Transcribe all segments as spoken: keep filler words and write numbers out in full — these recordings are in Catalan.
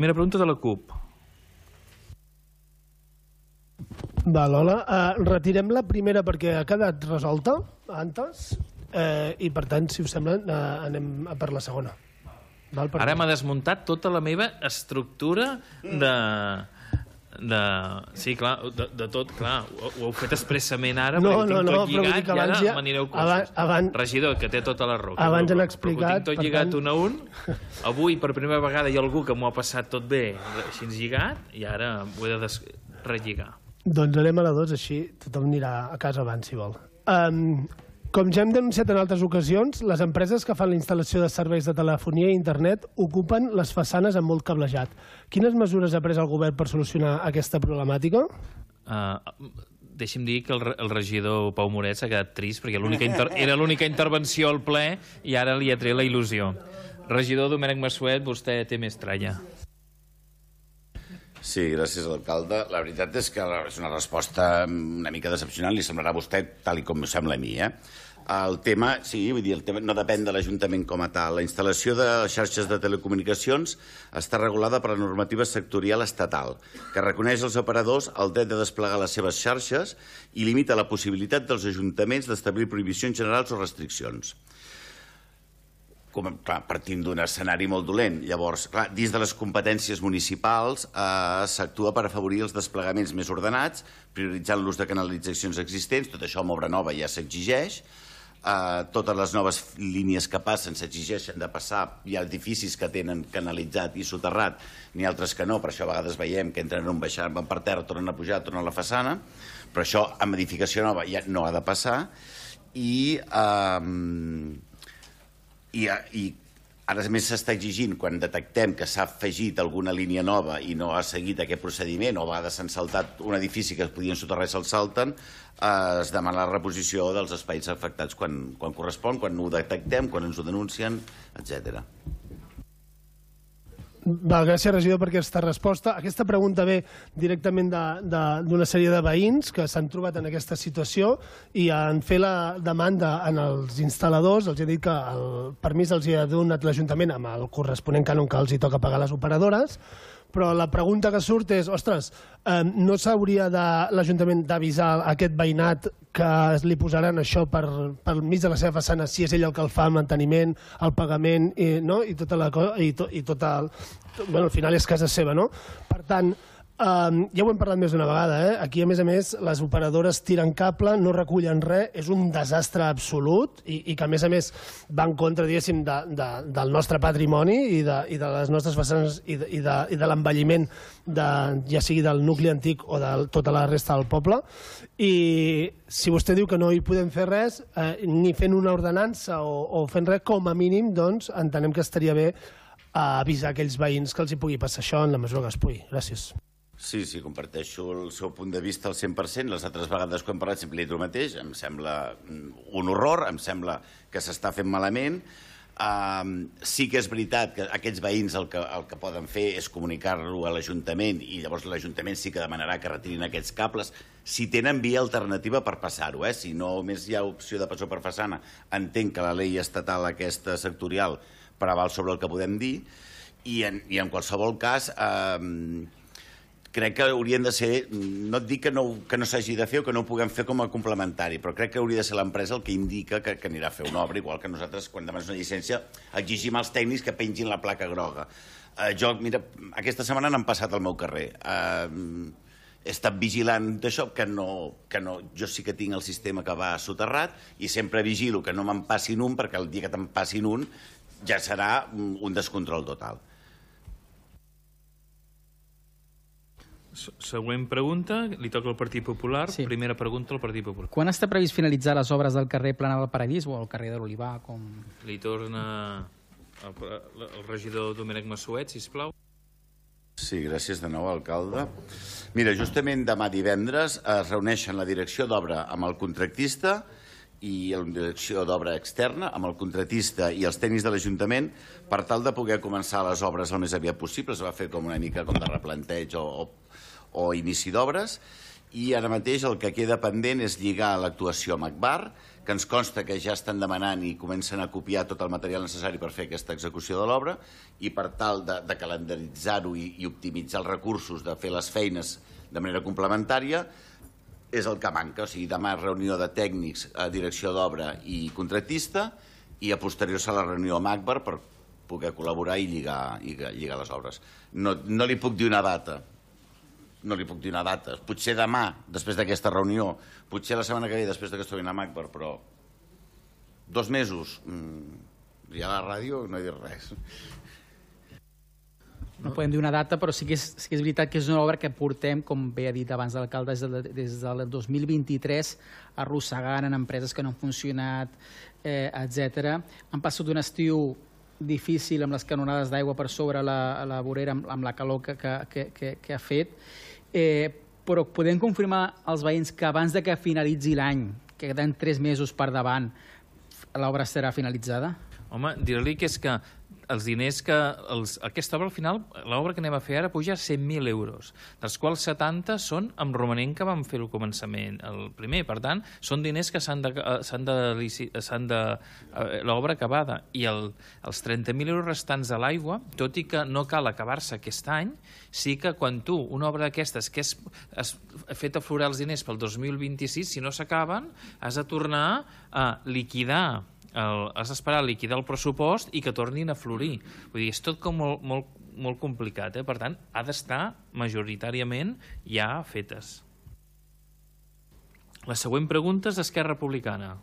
Primera pregunta de la CUP. Val, hola. Uh, retirem la primera perquè ha quedat resolta antes uh, i per tant, si us sembla, uh, anem a per la segona. Val, per Ara m'ha desmuntat tota la meva estructura de... de... Sí, clar, de, de tot, clar, ho, ho heu fet expressament ara, no, perquè ho tinc no, no, tot lligat ja, i ara ja, m'anireu abans, cursos. abans, Regidor, que té tota la roca. Abans però, han explicat... Però ho tinc tot lligat tant... un a un. Avui, per primera vegada, hi ha algú que m'ho ha passat tot bé, així lligat, i ara ho he de des... relligar. Doncs anem a la dos, així tothom anirà a casa abans, si vol. Um, com ja hem denunciat en altres ocasions, les empreses que fan la instal·lació de serveis de telefonia i internet ocupen les façanes amb molt cablejat. Quines mesures ha pres el govern per solucionar aquesta problemàtica? Uh, deixi'm dir que el, el regidor Pau Moret s'ha quedat trist perquè inter... era l'única intervenció al ple i ara li ha tret la il·lusió. Regidor Domènec Massuet, vostè té més tralla. Sí, gràcies, alcalde. La veritat és que és una resposta una mica decepcionant, li semblarà a vostè tal i com m'ho sembla a mi. Eh? El tema, sí, vull dir, el tema no depèn de l'Ajuntament com a tal. La instal·lació de xarxes de telecomunicacions està regulada per la normativa sectorial estatal, que reconeix als operadors el dret de desplegar les seves xarxes i limita la possibilitat dels ajuntaments d'establir prohibicions generals o restriccions. Com, clar, partint d'un escenari molt dolent. Llavors, clar, dins de les competències municipals eh, s'actua per afavorir els desplegaments més ordenats, prioritzant l'ús de canalitzacions existents, tot això amb obra nova ja s'exigeix, eh, totes les noves línies que passen s'exigeixen de passar, hi ha edificis que tenen canalitzat i soterrat, n'hi ha altres que no, per això a vegades veiem que entren en un baixar, van per terra, tornen a pujar, tornen a la façana, però això amb edificació nova ja no ha de passar, i... Eh, I, i ara a més s'està exigint, quan detectem que s'ha afegit alguna línia nova i no ha seguit aquest procediment, o a vegades s'han saltat un edifici que es podien soterrar i se'l salten, eh, es demana la reposició dels espais afectats quan, quan correspon, quan ho detectem, quan ens ho denuncien, etcètera. Val, gràcies, regidor, per aquesta resposta. Aquesta pregunta ve directament d'una sèrie de veïns que s'han trobat en aquesta situació i han fet la demanda en els instal·ladors. Els he dit que el permís els ha donat l'Ajuntament amb el corresponent cànon que els hi toca pagar les operadores, però la pregunta que surt és, ostres, eh, no s'hauria de l'Ajuntament d'avisar aquest veïnat que li posaran això per, per mig de la seva façana si és ell el que el fa, el manteniment, el pagament, i, no? I tota la cosa, i, to, i tota el, bueno, al final és casa seva, no? Per tant, Um, ja ho hem parlat més d'una vegada, eh? Aquí, a més a més, les operadores tiren cable, no recullen res, és un desastre absolut i, i que, a més a més, va en contra, diguéssim, de, de, del nostre patrimoni i de, i de les nostres façanes i de, i de, i de l'envelliment, de, ja sigui del nucli antic o de tota la resta del poble. I si vostè diu que no hi podem fer res, eh, ni fent una ordenança o, o fent res, com a mínim, doncs, entenem que estaria bé a avisar aquells veïns que els hi pugui passar això en la mesura que es pugui. Gràcies. Sí, sí, comparteixo el seu punt de vista al cent per cent. Les altres vegades que hem parlat sempre he dit el mateix. Em sembla un horror, em sembla que s'està fent malament. Uh, sí que és veritat que aquests veïns el que, el que poden fer és comunicar-lo a l'Ajuntament i llavors l'Ajuntament sí que demanarà que retirin aquests cables si tenen via alternativa per passar-ho. Eh? Si no només hi ha opció de passar per façana, entenc que la llei estatal aquesta sectorial preval sobre el que podem dir i en, i en qualsevol cas... Uh, crec que haurien de ser, no et dic que no, que no s'hagi de fer o que no ho puguem fer com a complementari, però crec que hauria de ser l'empresa el que indica que, que anirà a fer una obra, igual que nosaltres, quan demanes una llicència, exigim als tècnics que pengin la placa groga. Uh, jo, mira, aquesta setmana n'han passat al meu carrer. Uh, he estat vigilant d'això, que no, que no, jo sí que tinc el sistema que va soterrat i sempre vigilo que no me'n passin un, perquè el dia que te'n passin un ja serà un descontrol total. Següent pregunta, li toca al Partit Popular. Sí. Primera pregunta al Partit Popular. Quan està previst finalitzar les obres del carrer Plana del Paradís o el carrer de l'Olivar? Com... Li torna el, el regidor Domènec Massuet, sisplau. Sí, gràcies de nou, alcalde. Mira, justament demà divendres es reuneixen la direcció d'obra amb el contractista i la direcció d'obra externa amb el contratista i els tècnics de l'Ajuntament per tal de poder començar les obres el més aviat possible. Es va fer com una mica com de replanteig o, o, o inici d'obres I ara mateix el que queda pendent és lligar l'actuació amb Agbar, que ens consta que ja estan demanant i comencen a copiar tot el material necessari per fer aquesta execució de l'obra, i per tal de, de calendaritzar-ho i, i optimitzar els recursos, de fer les feines de manera complementària, és el que manca. O sigui, demà reunió de tècnics a direcció d'obra i contractista, i a posterior serà la reunió amb Agbar per poder col·laborar i lligar, i lligar les obres. No, no li puc dir una data, no li puc dir una data. Potser demà, després d'aquesta reunió, potser la setmana que ve, després d'aquesta reunió amb Agbar, però dos mesos, ja a la ràdio no he dit res. No podem dir una data, però sí que és, sí que és veritat que és una obra que portem, com bé ha dit abans l'alcalde, des, de, des del dos mil vint-i-tres, arrossegant en empreses que no han funcionat, eh, etcètera. Han passat un estiu difícil amb les canonades d'aigua per sobre la, la vorera, amb, amb la calor que, que, que, que ha fet, eh, però podem confirmar als veïns que abans de que finalitzi l'any, que queden tres mesos per davant, l'obra serà finalitzada? Home, dir-li que és que els diners que... Els, aquesta obra, al final, l'obra que anem a fer ara puja a cent mil euros, dels quals setanta són amb romanent que vam fer al començament, el primer. Per tant, són diners que s'han de... s'han de, s'han de l'obra acabada. I el, els trenta mil euros restants de l'aigua, tot i que no cal acabar-se aquest any, sí que quan tu, una obra d'aquestes que has, has fet aflorar els diners pel dos mil vint-i-sis, si no s'acaben, has de tornar a liquidar El, has d'esperar a liquidar el pressupost i que tornin a florir. Vull dir, és tot com molt, molt, molt complicat, eh? Per tant, ha d'estar majoritàriament ja fetes. La següent pregunta és d'Esquerra Republicana.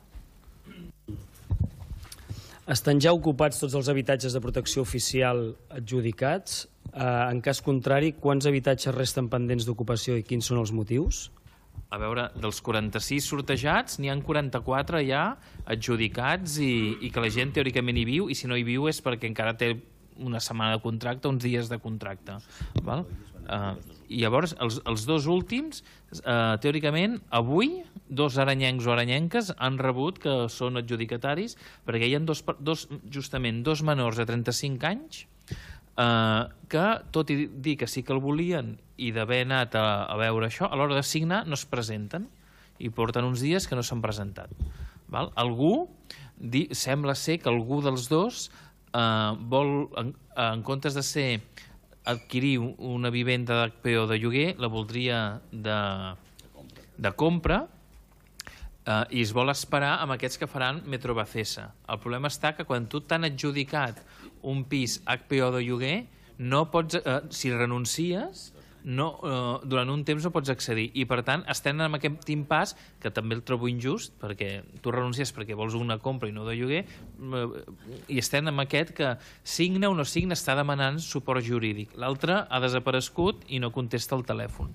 Estan ja ocupats tots els habitatges de protecció oficial adjudicats? Eh, en cas contrari, quants habitatges resten pendents d'ocupació i quins són els motius? A veure, dels quaranta-sis sortejats, n'hi ha quaranta-quatre ja adjudicats i, i que la gent teòricament hi viu, i si no hi viu és perquè encara té una setmana de contracte, uns dies de contracte. Val? Uh, I llavors, els, els dos últims, uh, teòricament, avui, dos aranyencs o aranyenques han rebut que són adjudicataris, perquè hi ha dos, dos, justament dos menors de trenta-cinc anys Uh, que, tot i dir que sí que el volien i d'haver anat a, a veure això, a l'hora de signar no es presenten i porten uns dies que no s'han presentat. Val? Algú, di, sembla ser que algú dels dos uh, vol, en, en comptes de ser adquirir una vivenda d'H P O de lloguer, la voldria de, de compra, Uh, i es vol esperar amb aquests que faran Metrobacesa. El problema està que quan tu t'han adjudicat un pis H P O de lloguer, no pots, uh, si renuncies, no, uh, durant un temps no pots accedir. I per tant estem en aquest impàs, que també el trobo injust, perquè tu renuncies perquè vols una compra i no de lloguer, uh, i estem en aquest que signa o no signa, està demanant suport jurídic. L'altre ha desaparegut i no contesta el telèfon.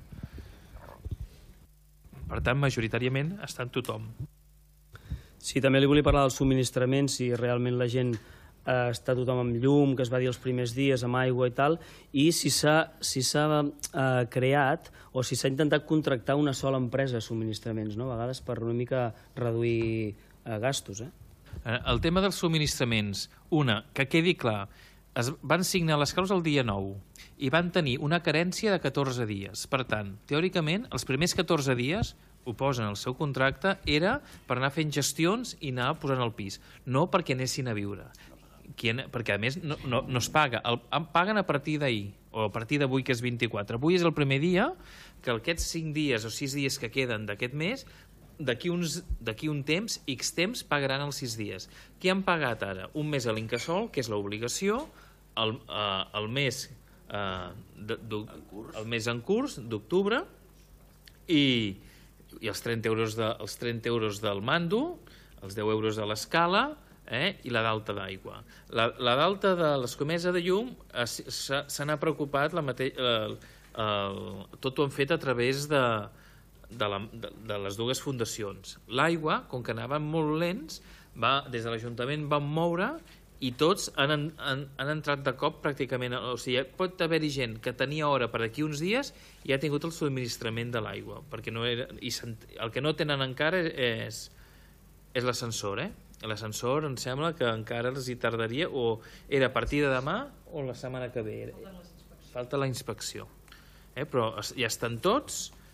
Per tant, majoritàriament està en tothom. Sí, també li volia parlar dels subministraments, si realment la gent eh, està tothom amb llum, que es va dir els primers dies, amb aigua i tal, i si s'ha si s'ha eh, creat o si s'ha intentat contractar una sola empresa de subministraments, no? A vegades per una mica reduir eh, gastos. Eh? El tema dels subministraments, una, que quedi clar, es van signar les claus el dia nou i van tenir una carència de catorze dies. Per tant, teòricament, els primers catorze dies, ho posen al seu contracte, era per anar fent gestions i anar posant el pis, no perquè anessin a viure. Quien, perquè, a més, no, no, no es paga. El, paguen a partir d'ahir, o a partir d'avui, que és vint-i-quatre. Avui és el primer dia que aquests cinc dies o sis dies que queden d'aquest mes, d'aquí un temps, X temps, pagaran els sis dies. Què han pagat ara? Un mes a l'Incasòl, que és l'obligació, el, eh, el mes eh, de, de, el mes en curs d'octubre i, i els trenta euros, de, els trenta euros del mando, els deu euros de l'escala, eh, i la d'alta d'aigua. La, la d'alta de l'escomesa de llum eh, se n'ha preocupat la mate... el, el, tot ho han fet a través de De, la, de, de les dues fundacions. L'aigua, com que anaven molt lents, va, des de l'Ajuntament van moure i tots han, han, han entrat de cop pràcticament. O sigui, pot haver-hi gent que tenia hora per aquí uns dies i ha tingut el subministrament de l'aigua. Perquè no era, i el que no tenen encara és, és l'ascensor. Eh? L'ascensor em sembla que encara els hi tardaria, o era a partir de demà o la setmana que ve. Falta la inspecció. Eh? Però ja estan tots.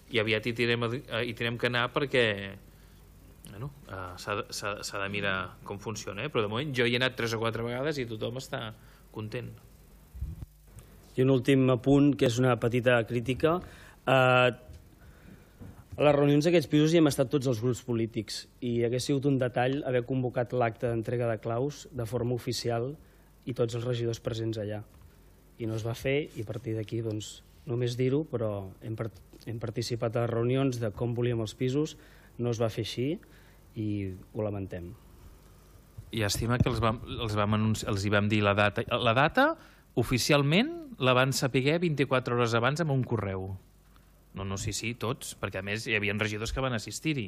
i aviat hi tindrem, hi tindrem que anar perquè bueno, uh, s'ha de mirar com funciona, eh? Però de moment jo hi he anat tres o quatre vegades i tothom està content. I un últim apunt, que és una petita crítica. Uh, a les reunions d'aquests pisos hi hem estat tots els grups polítics i hagués sigut un detall haver convocat l'acte d'entrega de claus de forma oficial i tots els regidors presents allà. I no es va fer i a partir d'aquí doncs, només dir-ho, però hem, part hem participat a les reunions de com volíem els pisos, no es va fer així i ho lamentem. Llàstima que els, vam, els, vam anunciar, els hi vam dir la data. La data, oficialment, la van saber vint-i-quatre hores abans amb un correu. No, no, sí, sí, tots, perquè a més hi havia regidors que van assistir-hi.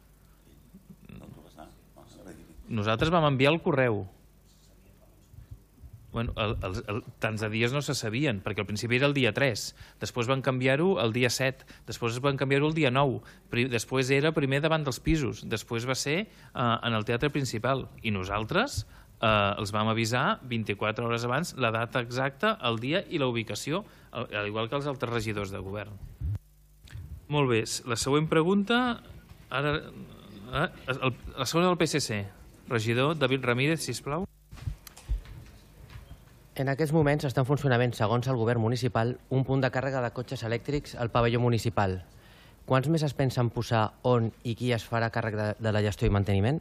Nosaltres vam enviar el correu. Bueno, el, el, el, tants de dies no se sabien, perquè al principi era el dia tres, després van canviar-ho el dia set, després van canviar-ho el dia nou, després era primer davant dels pisos, després va ser uh, en el teatre principal, i nosaltres uh, els vam avisar vint-i-quatre hores abans la data exacta, el dia i la ubicació, al, al igual que els altres regidors de govern. Molt bé, la següent pregunta, ara, uh, el, la segona del P S C, regidor David Ramírez, sisplau. En aquests moments està en funcionament, segons el govern municipal, un punt de càrrega de cotxes elèctrics al pavelló municipal. Quants més es pensen posar, on i qui es farà càrrec de, de la gestió i manteniment?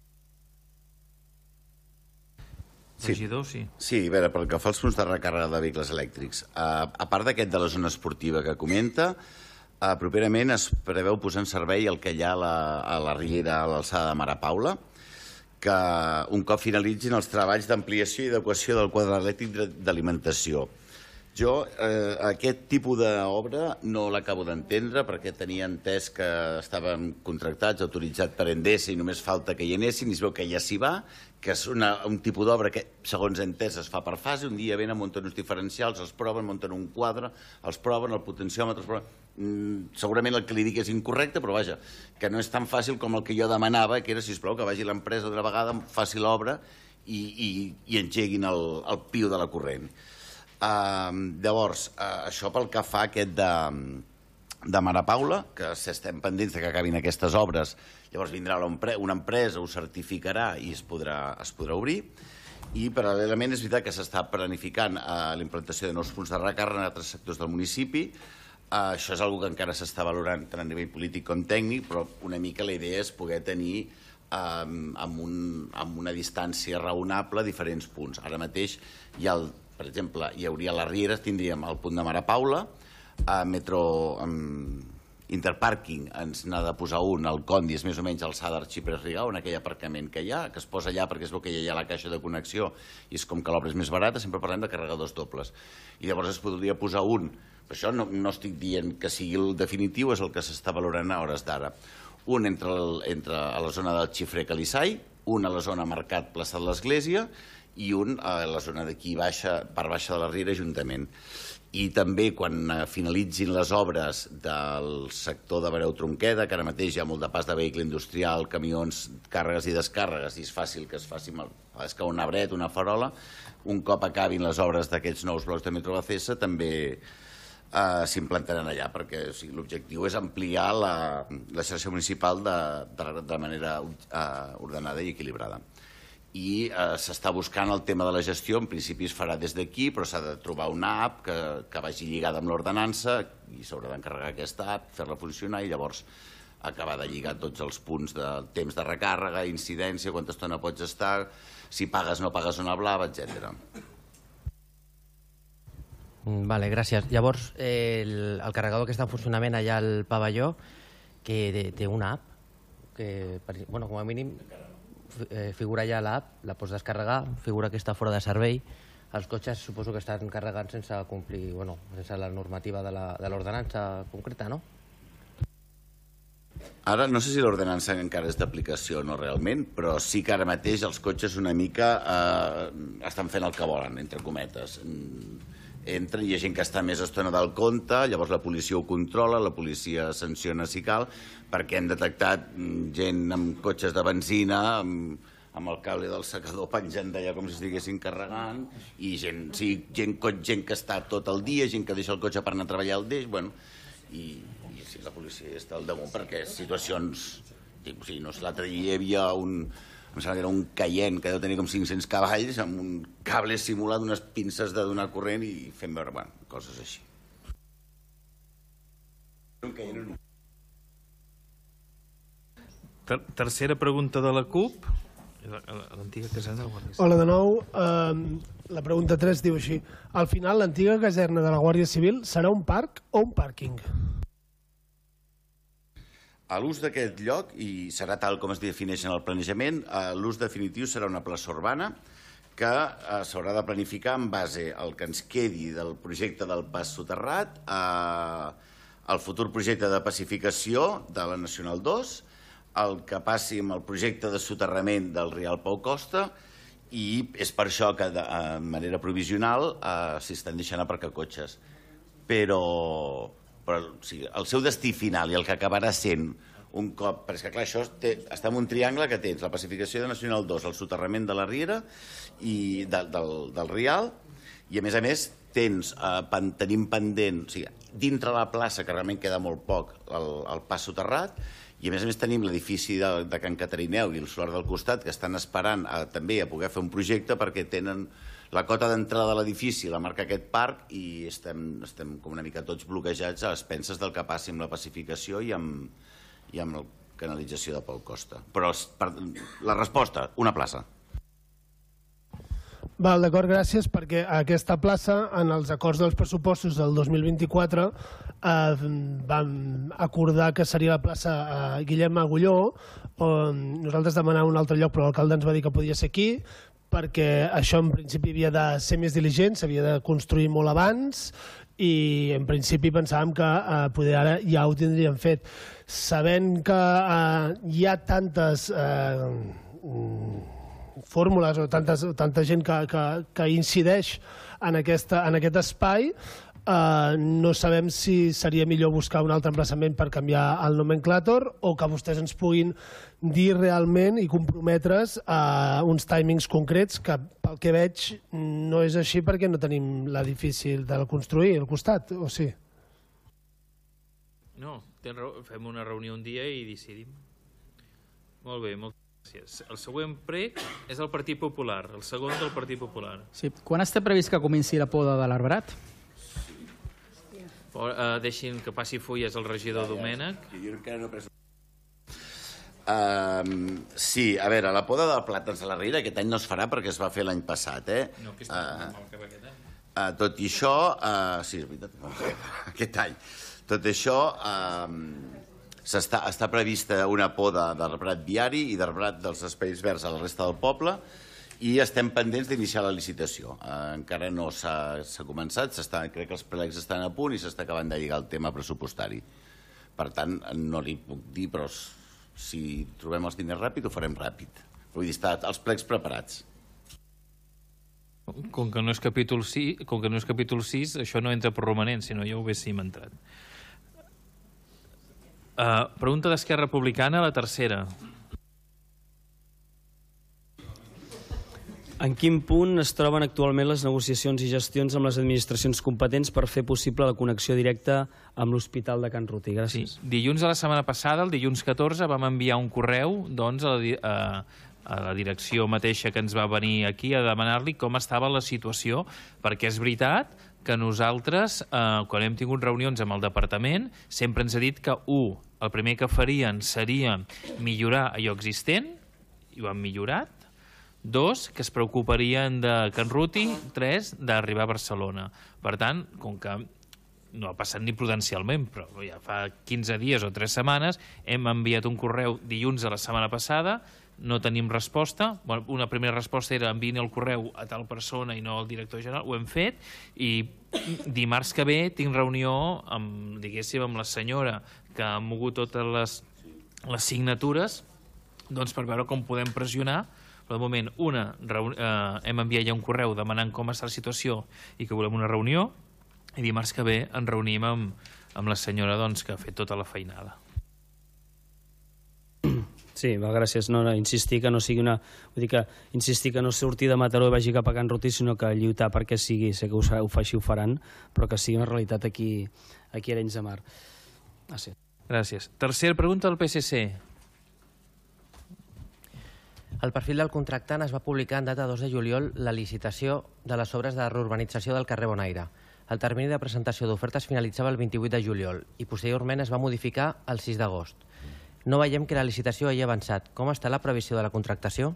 Sí. Regidor, sí. Sí, a veure, pel que fa als punts de recàrrega de vehicles elèctrics, a, a part d'aquest de la zona esportiva que comenta, a, properament es preveu posar en servei el que hi ha a la, a la riera, a l'alçada de Mare Paula, que un cop finalitzin els treballs d'ampliació i adequació del quadre elèctric d'alimentació. Jo eh, aquest tipus d'obra no l'acabo d'entendre perquè tenia entès que estaven contractats, autoritzats per Endesa i només falta que hi anessin i es veu que ja s'hi va, que és una, un tipus d'obra que, segons entès, es fa per fase. Un dia venen, munten uns diferencials, els proven, munten un quadre, els proven, el potenciòmetre, els proven. Mm, segurament el que li dic és incorrecte, però vaja, que no és tan fàcil com el que jo demanava, que era, sisplau, que vagi l'empresa d'una vegada, faci l'obra i, i, i engeguin el, el piu de la corrent. Uh, llavors, uh, això pel que fa aquest de, de Mare Paula, que estem pendents que acabin aquestes obres, llavors vindrà una empresa, ho certificarà i es podrà, es podrà obrir. I paral·lelament és veritat que s'està planificant uh, la implantació de nous punts de recàrrega en altres sectors del municipi. Uh, això és una que encara s'està valorant tant a nivell polític com tècnic, però una mica la idea és poder tenir uh, amb, un, amb una distància raonable diferents punts. Ara mateix hi ha el Per exemple, hi hauria a les Rieres, tindríem el punt de Mare Paula, a Metro um, Interparking ens n'ha de posar un, el Condi és més o menys alçada d'Arxipres Rigau, en aquell aparcament que hi ha, que es posa allà perquè es veu que ja hi ha la caixa de connexió i és com que l'obra és més barata, sempre parlem de carregadors dobles. I llavors es podria posar un, per això no, no estic dient que sigui el definitiu, és el que s'està valorant a hores d'ara. Un entre, el, entre a la zona del Xifré Calissai, un a la zona Mercat Plaça de l'Església, i un a la zona d'aquí baixa, part baixa de la Riera, juntament. I també quan finalitzin les obres del sector de Bareu Tronqueda, que ara mateix hi ha molt de pas de vehicle industrial, camions, càrregues i descàrregues, i és fàcil que es faci és que un arbret, una farola, un cop acabin les obres d'aquests nous blocs de Metro Bacesa, també eh, s'implantaran allà, perquè o sigui, l'objectiu és ampliar la, la xarxa municipal de, de, de manera eh, ordenada i equilibrada. I eh, s'està buscant el tema de la gestió, en principi es farà des d'aquí, però s'ha de trobar una app que, que vagi lligada amb l'ordenança i s'haurà d'encarregar aquesta app, fer-la funcionar i llavors acabar de lligar tots els punts de temps de recàrrega, incidència, quanta estona pots estar, si pagues no pagues una blava, etcètera. Vale, gràcies. Llavors, eh, el, el carregador que està en funcionament allà al pavelló, que té una app, que, bueno, com a mínim, figura ja l'app, la pots descarregar, figura que està fora de servei. Els cotxes suposo que estan carregant sense complir, bueno, sense la normativa de l'ordenança concreta, no? Ara no sé si l'ordenança encara és d'aplicació o no realment, però sí que ara mateix els cotxes una mica eh, estan fent el que volen, entre cometes. Entren, hi ha gent que està més estona del compte, llavors la policia ho controla, la policia sanciona si cal, perquè hem detectat gent amb cotxes de benzina, amb, amb el cable del secador penjant d'allà com si estiguessin carregant, i gent, sí, gent, gent que està tot el dia, gent que deixa el cotxe per anar a treballar al deix, bueno, i, i sí, la policia està al damunt perquè situacions... O sigui, no sé, l'altre dia hi havia un... Em sembla que era un Cayenne que deu tenir com cinc-cents cavalls amb un cable simulat, unes pinces de donar corrent i fent veure, bueno, coses així. Un Cayenne no. Ter tercera pregunta de la CUP. L'antiga caserna de la Guàrdia Civil. Hola de nou. Uh, la pregunta tres diu així. Al final, l'antiga caserna de la Guàrdia Civil serà un parc o un pàrquing? A l'ús d'aquest lloc, i serà tal com es defineix en el planejament, l'ús definitiu serà una plaça urbana que s'haurà de planificar en base al que ens quedi del projecte del pas soterrat, al futur projecte de pacificació de la Nacional dos, el que passi amb el projecte de soterrament del Rial Pau Costa, i és per això que de manera provisional s'hi estan deixant aparcar cotxes. Però... Però, o sigui, el seu destí final i el que acabarà sent un cop... Perquè, clar, això té, està en un triangle que tens la pacificació de Nacional dos, el soterrament de la Riera i de, del, del Rial, i a més a més tens, eh, pen, tenim pendent, o sigui, dintre la plaça, que realment queda molt poc, el, el pas soterrat, i a més a més tenim l'edifici de, de Can Catarineu i el solar del costat, que estan esperant a, també a poder fer un projecte perquè tenen la cota d'entrada de l'edifici, la marca aquest parc, i estem, estem com una mica tots bloquejats a les penses del que passi amb la pacificació i amb, i amb la canalització de Pau Costa. Però per, la resposta, una plaça. Val, d'acord, gràcies, perquè aquesta plaça, en els acords dels pressupostos del dos mil vint-i-quatre, eh, vam acordar que seria la plaça eh, Guillem Agulló, on nosaltres demanàvem un altre lloc, però l'alcalde ens va dir que podia ser aquí, perquè això en principi havia de ser més diligent, s'havia de construir molt abans i en principi pensàvem que eh, poder ara ja ho tindríem fet. Sabent que eh, hi ha tantes eh, fórmules o tantes, tanta gent que, que, que incideix en, aquesta, en aquest espai, Uh, no sabem si seria millor buscar un altre emplaçament per canviar el nomenclàtor o que vostès ens puguin dir realment i comprometre's a uns timings concrets que pel que veig no és així perquè no tenim l'edifici de construir al costat, o sí? No, tens raó, fem una reunió un dia i decidim. Molt bé, moltes gràcies. El següent prec és el Partit Popular, el segon del Partit Popular. Sí. Quan està previst que comenci la poda de l'arbrat? Uh, deixin que passi fulles el regidor Domènech. Jo encara no he pres... Uh, sí, a veure, la poda de plàtans de la Riera aquest any no es farà perquè es va fer l'any passat, eh? No, aquest any, uh, que va aquest any. Uh, tot i això, uh, sí, és veritat, no, aquest any. Tot i això, uh, està, està prevista una poda d'arbrat viari i d'arbrat dels espais verds a la resta del poble, i estem pendents d'iniciar la licitació. Eh, encara no s'ha començat, crec que els plecs estan a punt i s'està acabant de lligar el tema pressupostari. Per tant, no li puc dir, però si trobem els diners ràpid, ho farem ràpid. Vull dir, estar els plecs preparats. Com que no és capítol sis, com que no és capítol sis, això no entra per romanent, sinó ja ho haguéssim entrat. Uh, pregunta d'Esquerra Republicana, la tercera. En quin punt es troben actualment les negociacions i gestions amb les administracions competents per fer possible la connexió directa amb l'Hospital de Can Ruti? Gràcies. Sí. Dilluns de la setmana passada, el dilluns catorze, vam enviar un correu doncs, a, la, a, a la direcció mateixa que ens va venir aquí a demanar-li com estava la situació, perquè és veritat que nosaltres, eh, quan hem tingut reunions amb el departament, sempre ens ha dit que, u, el primer que farien seria millorar allò existent, i ho han millorat. Dos, que es preocuparien de Can Ruti. Tres, d'arribar a Barcelona. Per tant, com que no ha passat ni prudencialment, però ja fa quinze dies o tres setmanes, hem enviat un correu dilluns de la setmana passada, no tenim resposta. Bueno, una primera resposta era enviïn el correu a tal persona i no al director general, ho hem fet, i dimarts que ve tinc reunió amb, diguéssim, amb la senyora que ha mogut totes les, les signatures, doncs per veure com podem pressionar. Però de moment, una, eh, hem enviat ja un correu demanant com està la situació i que volem una reunió, i dimarts que ve ens reunim amb, amb la senyora doncs, que ha fet tota la feinada. Sí, va, gràcies. No, no, insistir que no sigui una... Vull dir que insistir que no sortir de Mataró i vagi cap a Can Ruti, sinó que lluitar perquè sigui, sé que ho, ho fa així ho faran, però que sigui una realitat aquí, aquí a Arenys de Mar. Gràcies. Gràcies. Tercera pregunta del P S C. El perfil del contractant es va publicar en data dos de juliol la licitació de les obres de reurbanització del carrer Bonaire. El termini de presentació d'ofertes finalitzava el vint-i-vuit de juliol i posteriorment es va modificar el sis d'agost. No veiem que la licitació hagi avançat. Com està la previsió de la contractació?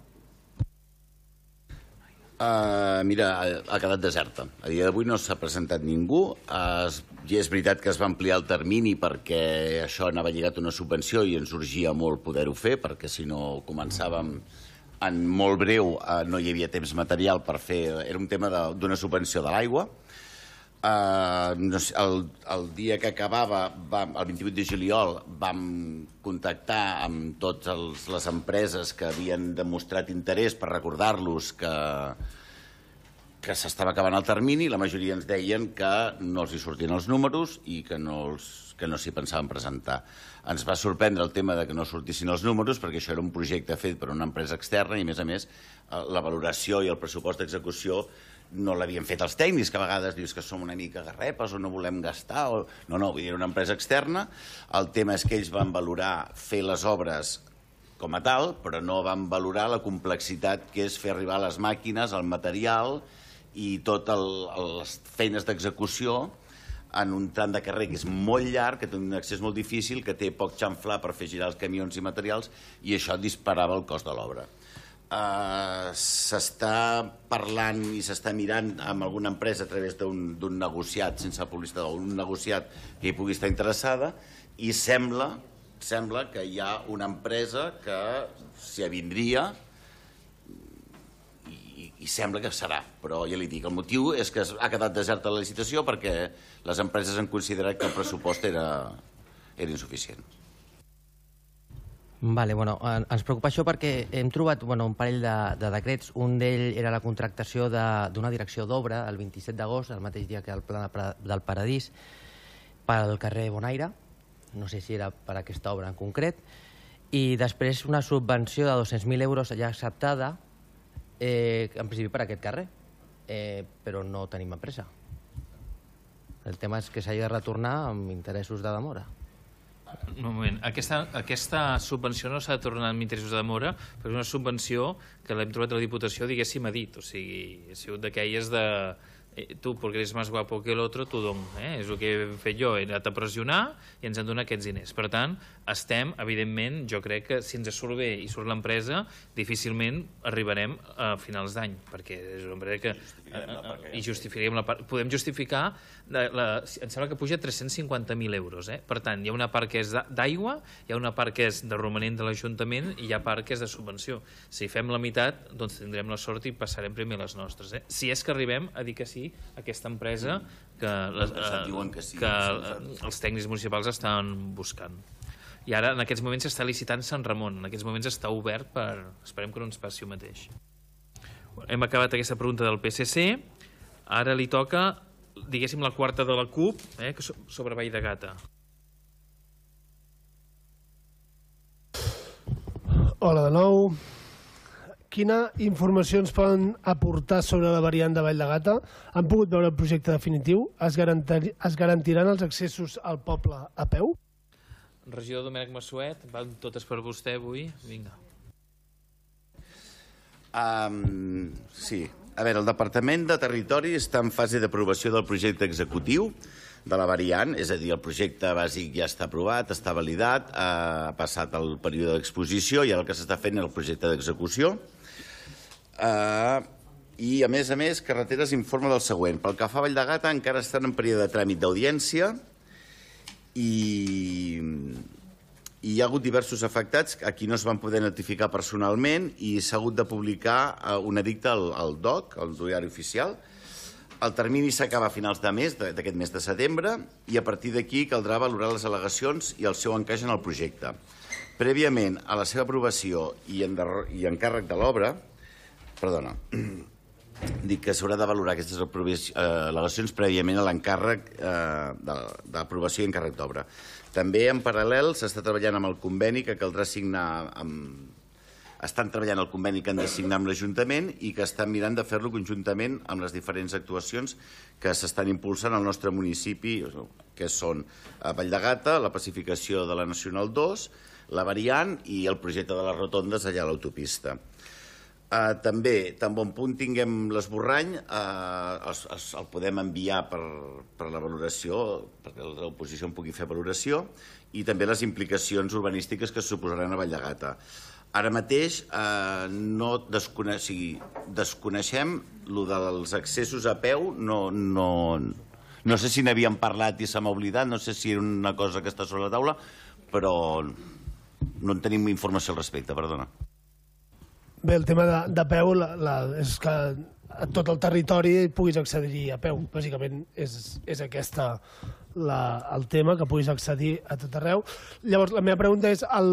Uh, mira, ha quedat deserta. A dia d'avui no s'ha presentat ningú. Uh, I és veritat que es va ampliar el termini perquè això anava lligat a una subvenció i ens urgia molt poder-ho fer, perquè si no començàvem en molt breu, uh, no hi havia temps material per fer... Era un tema d'una subvenció de l'aigua. Uh, no sé, el, el dia que acabava, vam, el vint-i-vuit de juliol, vam contactar amb totes les empreses que havien demostrat interès per recordar-los que, que s'estava acabant el termini. La majoria ens deien que no els hi sortien els números i que no, els, que no s'hi pensaven presentar. Ens va sorprendre el tema de que no sortissin els números perquè això era un projecte fet per una empresa externa i, a més a més, la valoració i el pressupost d'execució no l'havien fet els tècnics, que a vegades dius que som una mica garrepes o no volem gastar. O... No, no, era una empresa externa. El tema és que ells van valorar fer les obres com a tal, però no van valorar la complexitat que és fer arribar les màquines, el material i totes les feines d'execució en un tram de carrer que és molt llarg, que té un accés molt difícil, que té poc xamflar per fer girar els camions i materials, i això disparava el cost de l'obra. Uh, s'està parlant i s'està mirant amb alguna empresa a través d'un negociat, sense publicitat, o un negociat que hi pugui estar interessada, i sembla, sembla que hi ha una empresa que s'hi avindria i, i sembla que serà, però ja li dic, el motiu és que ha quedat deserta la licitació perquè les empreses han considerat que el pressupost era, era insuficient. Vale, bueno, ens preocupa això perquè hem trobat bueno, un parell de, de decrets. Un d'ell era la contractació d'una direcció d'obra el vint-i-set d'agost, el mateix dia que el Pla del Paradís, pel carrer Bonaire. No sé si era per aquesta obra en concret. I després una subvenció de dos-cents mil euros ja acceptada, eh, en principi per aquest carrer, eh, però no tenim empresa. El tema és que s'hagi de retornar amb interessos de demora. Un moment. Aquesta, aquesta subvenció no s'ha de tornar amb interessos de demora, però és una subvenció que l'hem trobat a la Diputació, diguéssim, a dit. O sigui, ha sigut d'aquelles de... Eh, tu, perquè eres més guapo que l'altre, t'ho dono. Eh? És el que he fet jo, he anat a pressionar i ens han donat aquests diners. Per tant, estem, evidentment, jo crec que si ens surt bé i surt l'empresa, difícilment arribarem a finals d'any, perquè és una empresa que... Eh, I justificaríem la part... Podem justificar... La, la, em sembla que puja tres-cents cinquanta mil euros. Eh? Per tant, hi ha una part que és d'aigua, hi ha una part que és de romanent de l'Ajuntament i hi ha part que és de subvenció. Si fem la meitat, doncs tindrem la sort i passarem primer les nostres. Eh? Si és que arribem a dir que sí, aquesta empresa que, les, eh, que, sí, que els tècnics municipals estan buscant. I ara, en aquests moments, s'està licitant Sant Ramon. En aquests moments està obert per... Esperem que no ens passi el mateix. Hem acabat aquesta pregunta del P S C. Ara li toca, diguéssim, la quarta de la CUP, eh, sobre Vall de Gata. Hola de nou. Quina informació ens poden aportar sobre la variant de Vall de Gata? Han pogut veure el projecte definitiu? Es, garantir, es garantiran els accessos al poble a peu? Regidor Domènec Massuet, van totes per vostè avui. Vinga. Um, sí. A veure, el Departament de Territori està en fase d'aprovació del projecte executiu de la variant, és a dir, el projecte bàsic ja està aprovat, està validat, ha passat el període d'exposició i ara el que s'està fent és el projecte d'execució. Uh, I, a més a més, Carreteres informa del següent. Pel que fa a Vall de Gata, encara estan en període de tràmit d'audiència i, i hi ha hagut diversos afectats a qui no es van poder notificar personalment i s'ha hagut de publicar un edicte al, al D O C, al Diari Oficial. El termini s'acaba a finals de mes, d'aquest mes de setembre, i a partir d'aquí caldrà valorar les al·legacions i el seu encaix en el projecte. Prèviament a la seva aprovació i, en i encàrrec de l'obra, perdona, dic que s'haurà de valorar aquestes al·legacions prèviament a l'encàrrec eh, d'aprovació i encàrrec d'obra. També, en paral·lel, s'està treballant amb el conveni que caldrà signar amb, estan treballant el conveni que han de signar amb l'Ajuntament i que estan mirant de fer-lo conjuntament amb les diferents actuacions que s'estan impulsant al nostre municipi, que són a Vall de Gata, la pacificació de la Nacional dos, la variant i el projecte de les rotondes allà a l'autopista. Uh, també, tan bon punt tinguem l'esborrany, uh, el, el podem enviar per, per la valoració, perquè l'oposició en pugui fer valoració, i també les implicacions urbanístiques que es suposaran a Vall de Gata. Ara mateix uh, no descone... o sigui, desconeixem el dels accessos a peu, no, no, no sé si n'havíem parlat i se m'ha oblidat, no sé si era una cosa que està sobre la taula, però no en tenim informació al respecte, perdona. Bé, el tema de, de peu la, la, és que a tot el territori puguis accedir a peu. Bàsicament és, és aquesta la, el tema, que puguis accedir a tot arreu. Llavors, la meva pregunta és, el,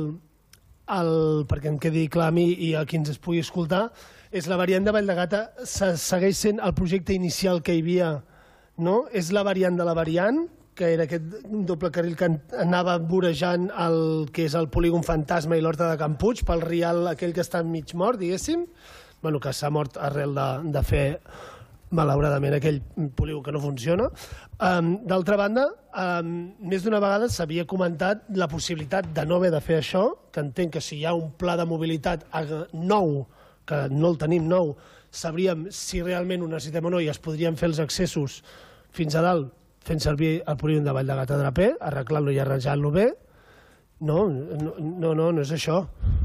el, perquè em quedi clar a mi i a qui ens es pugui escoltar, és la variant de Vall de Gata segueix sent el projecte inicial que hi havia, no? És la variant de la variant, que era aquest doble carril que anava vorejant el que és el polígon Fantasma i l'Horta de Can Puig, pel rial aquell que està mig mort, diguéssim, bueno, que s'ha mort arrel de, de fer, malauradament, aquell polígon que no funciona. Um, D'altra banda, um, més d'una vegada s'havia comentat la possibilitat de no haver de fer això, que entenc que si hi ha un pla de mobilitat nou, que no el tenim nou, sabríem si realment ho necessitem o no i es podrien fer els accessos fins a dalt fent servir el polígon de Vall de Gata Draper, arreglant-lo i arranjant-lo bé. No, no, no, no és això.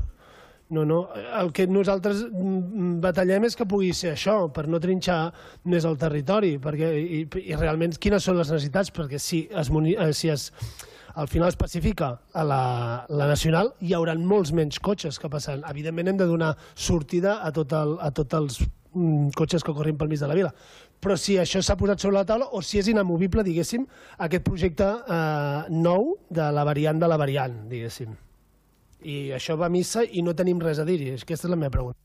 No, no. El que nosaltres batallem és que pugui ser això, per no trinxar més el territori, perquè, i, i realment quines són les necessitats, perquè si es, si es al final es pacifica a la, la nacional, hi haurà molts menys cotxes que passaran. Evidentment hem de donar sortida a, tot el, a tots els mm, cotxes que corren pel mig de la vila. Però si això s'ha posat sobre la taula o si és inamovible, diguéssim, aquest projecte eh, nou de la variant de la variant, diguéssim. I això va a missa i no tenim res a dir-hi. Aquesta és la meva pregunta.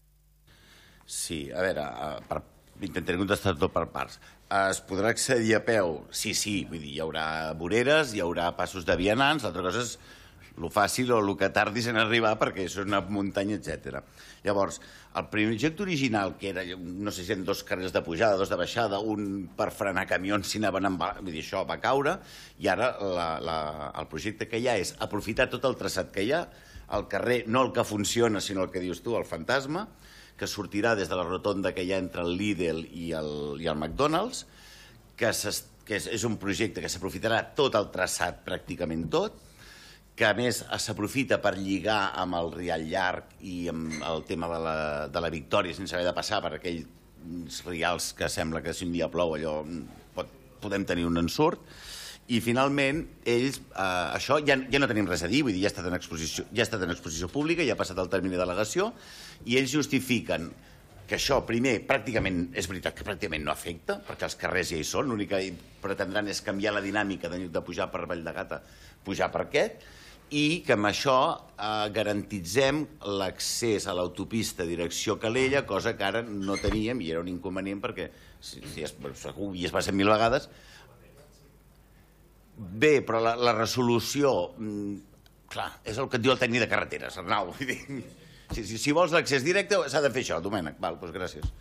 Sí, a veure, per, intentaré contestar tot per parts. Es podrà accedir a peu? Sí, sí, vull dir, hi haurà voreres, hi haurà passos de vianants, l'altra cosa és el fàcil o el que tardis en arribar perquè això és una muntanya, etcètera. Llavors, el projecte original, que era, no sé si eren dos carrers de pujada, dos de baixada, un per frenar camions si anaven amb... Vull dir, això va caure, i ara la, la, el projecte que hi ha és aprofitar tot el traçat que hi ha, el carrer, no el que funciona, sinó el que dius tu, el Fantasma, que sortirà des de la rotonda que hi ha entre el Lidl i el, i el McDonald's, que, que és, és un projecte que s'aprofitarà tot el traçat, pràcticament tot, que a més s'aprofita per lligar amb el Riall Llarg i amb el tema de la, de la Victòria sense haver de passar per aquells rials que sembla que si un dia plou allò pot, podem tenir un ensurt. I finalment, ells, eh, això ja, ja no tenim res a dir, vull dir, ja ha estat en exposició, ja ha estat en exposició pública, ja ha passat el termini d'al·legació, i ells justifiquen que això, primer, pràcticament, és veritat que pràcticament no afecta, perquè els carrers ja hi són, l'únic que pretendran és canviar la dinàmica de, de pujar per Vall de Gata, pujar per aquest, i que amb això eh, garantitzem l'accés a l'autopista direcció Calella, cosa que ara no teníem i era un inconvenient perquè si, si es, segur i es va ser mil vegades. Bé, però la, la resolució, mm, clar, és el que et diu el tècnic de carreteres, Arnau. Si, si, si vols l'accés directe s'ha de fer això, Domènec. Val, doncs gràcies.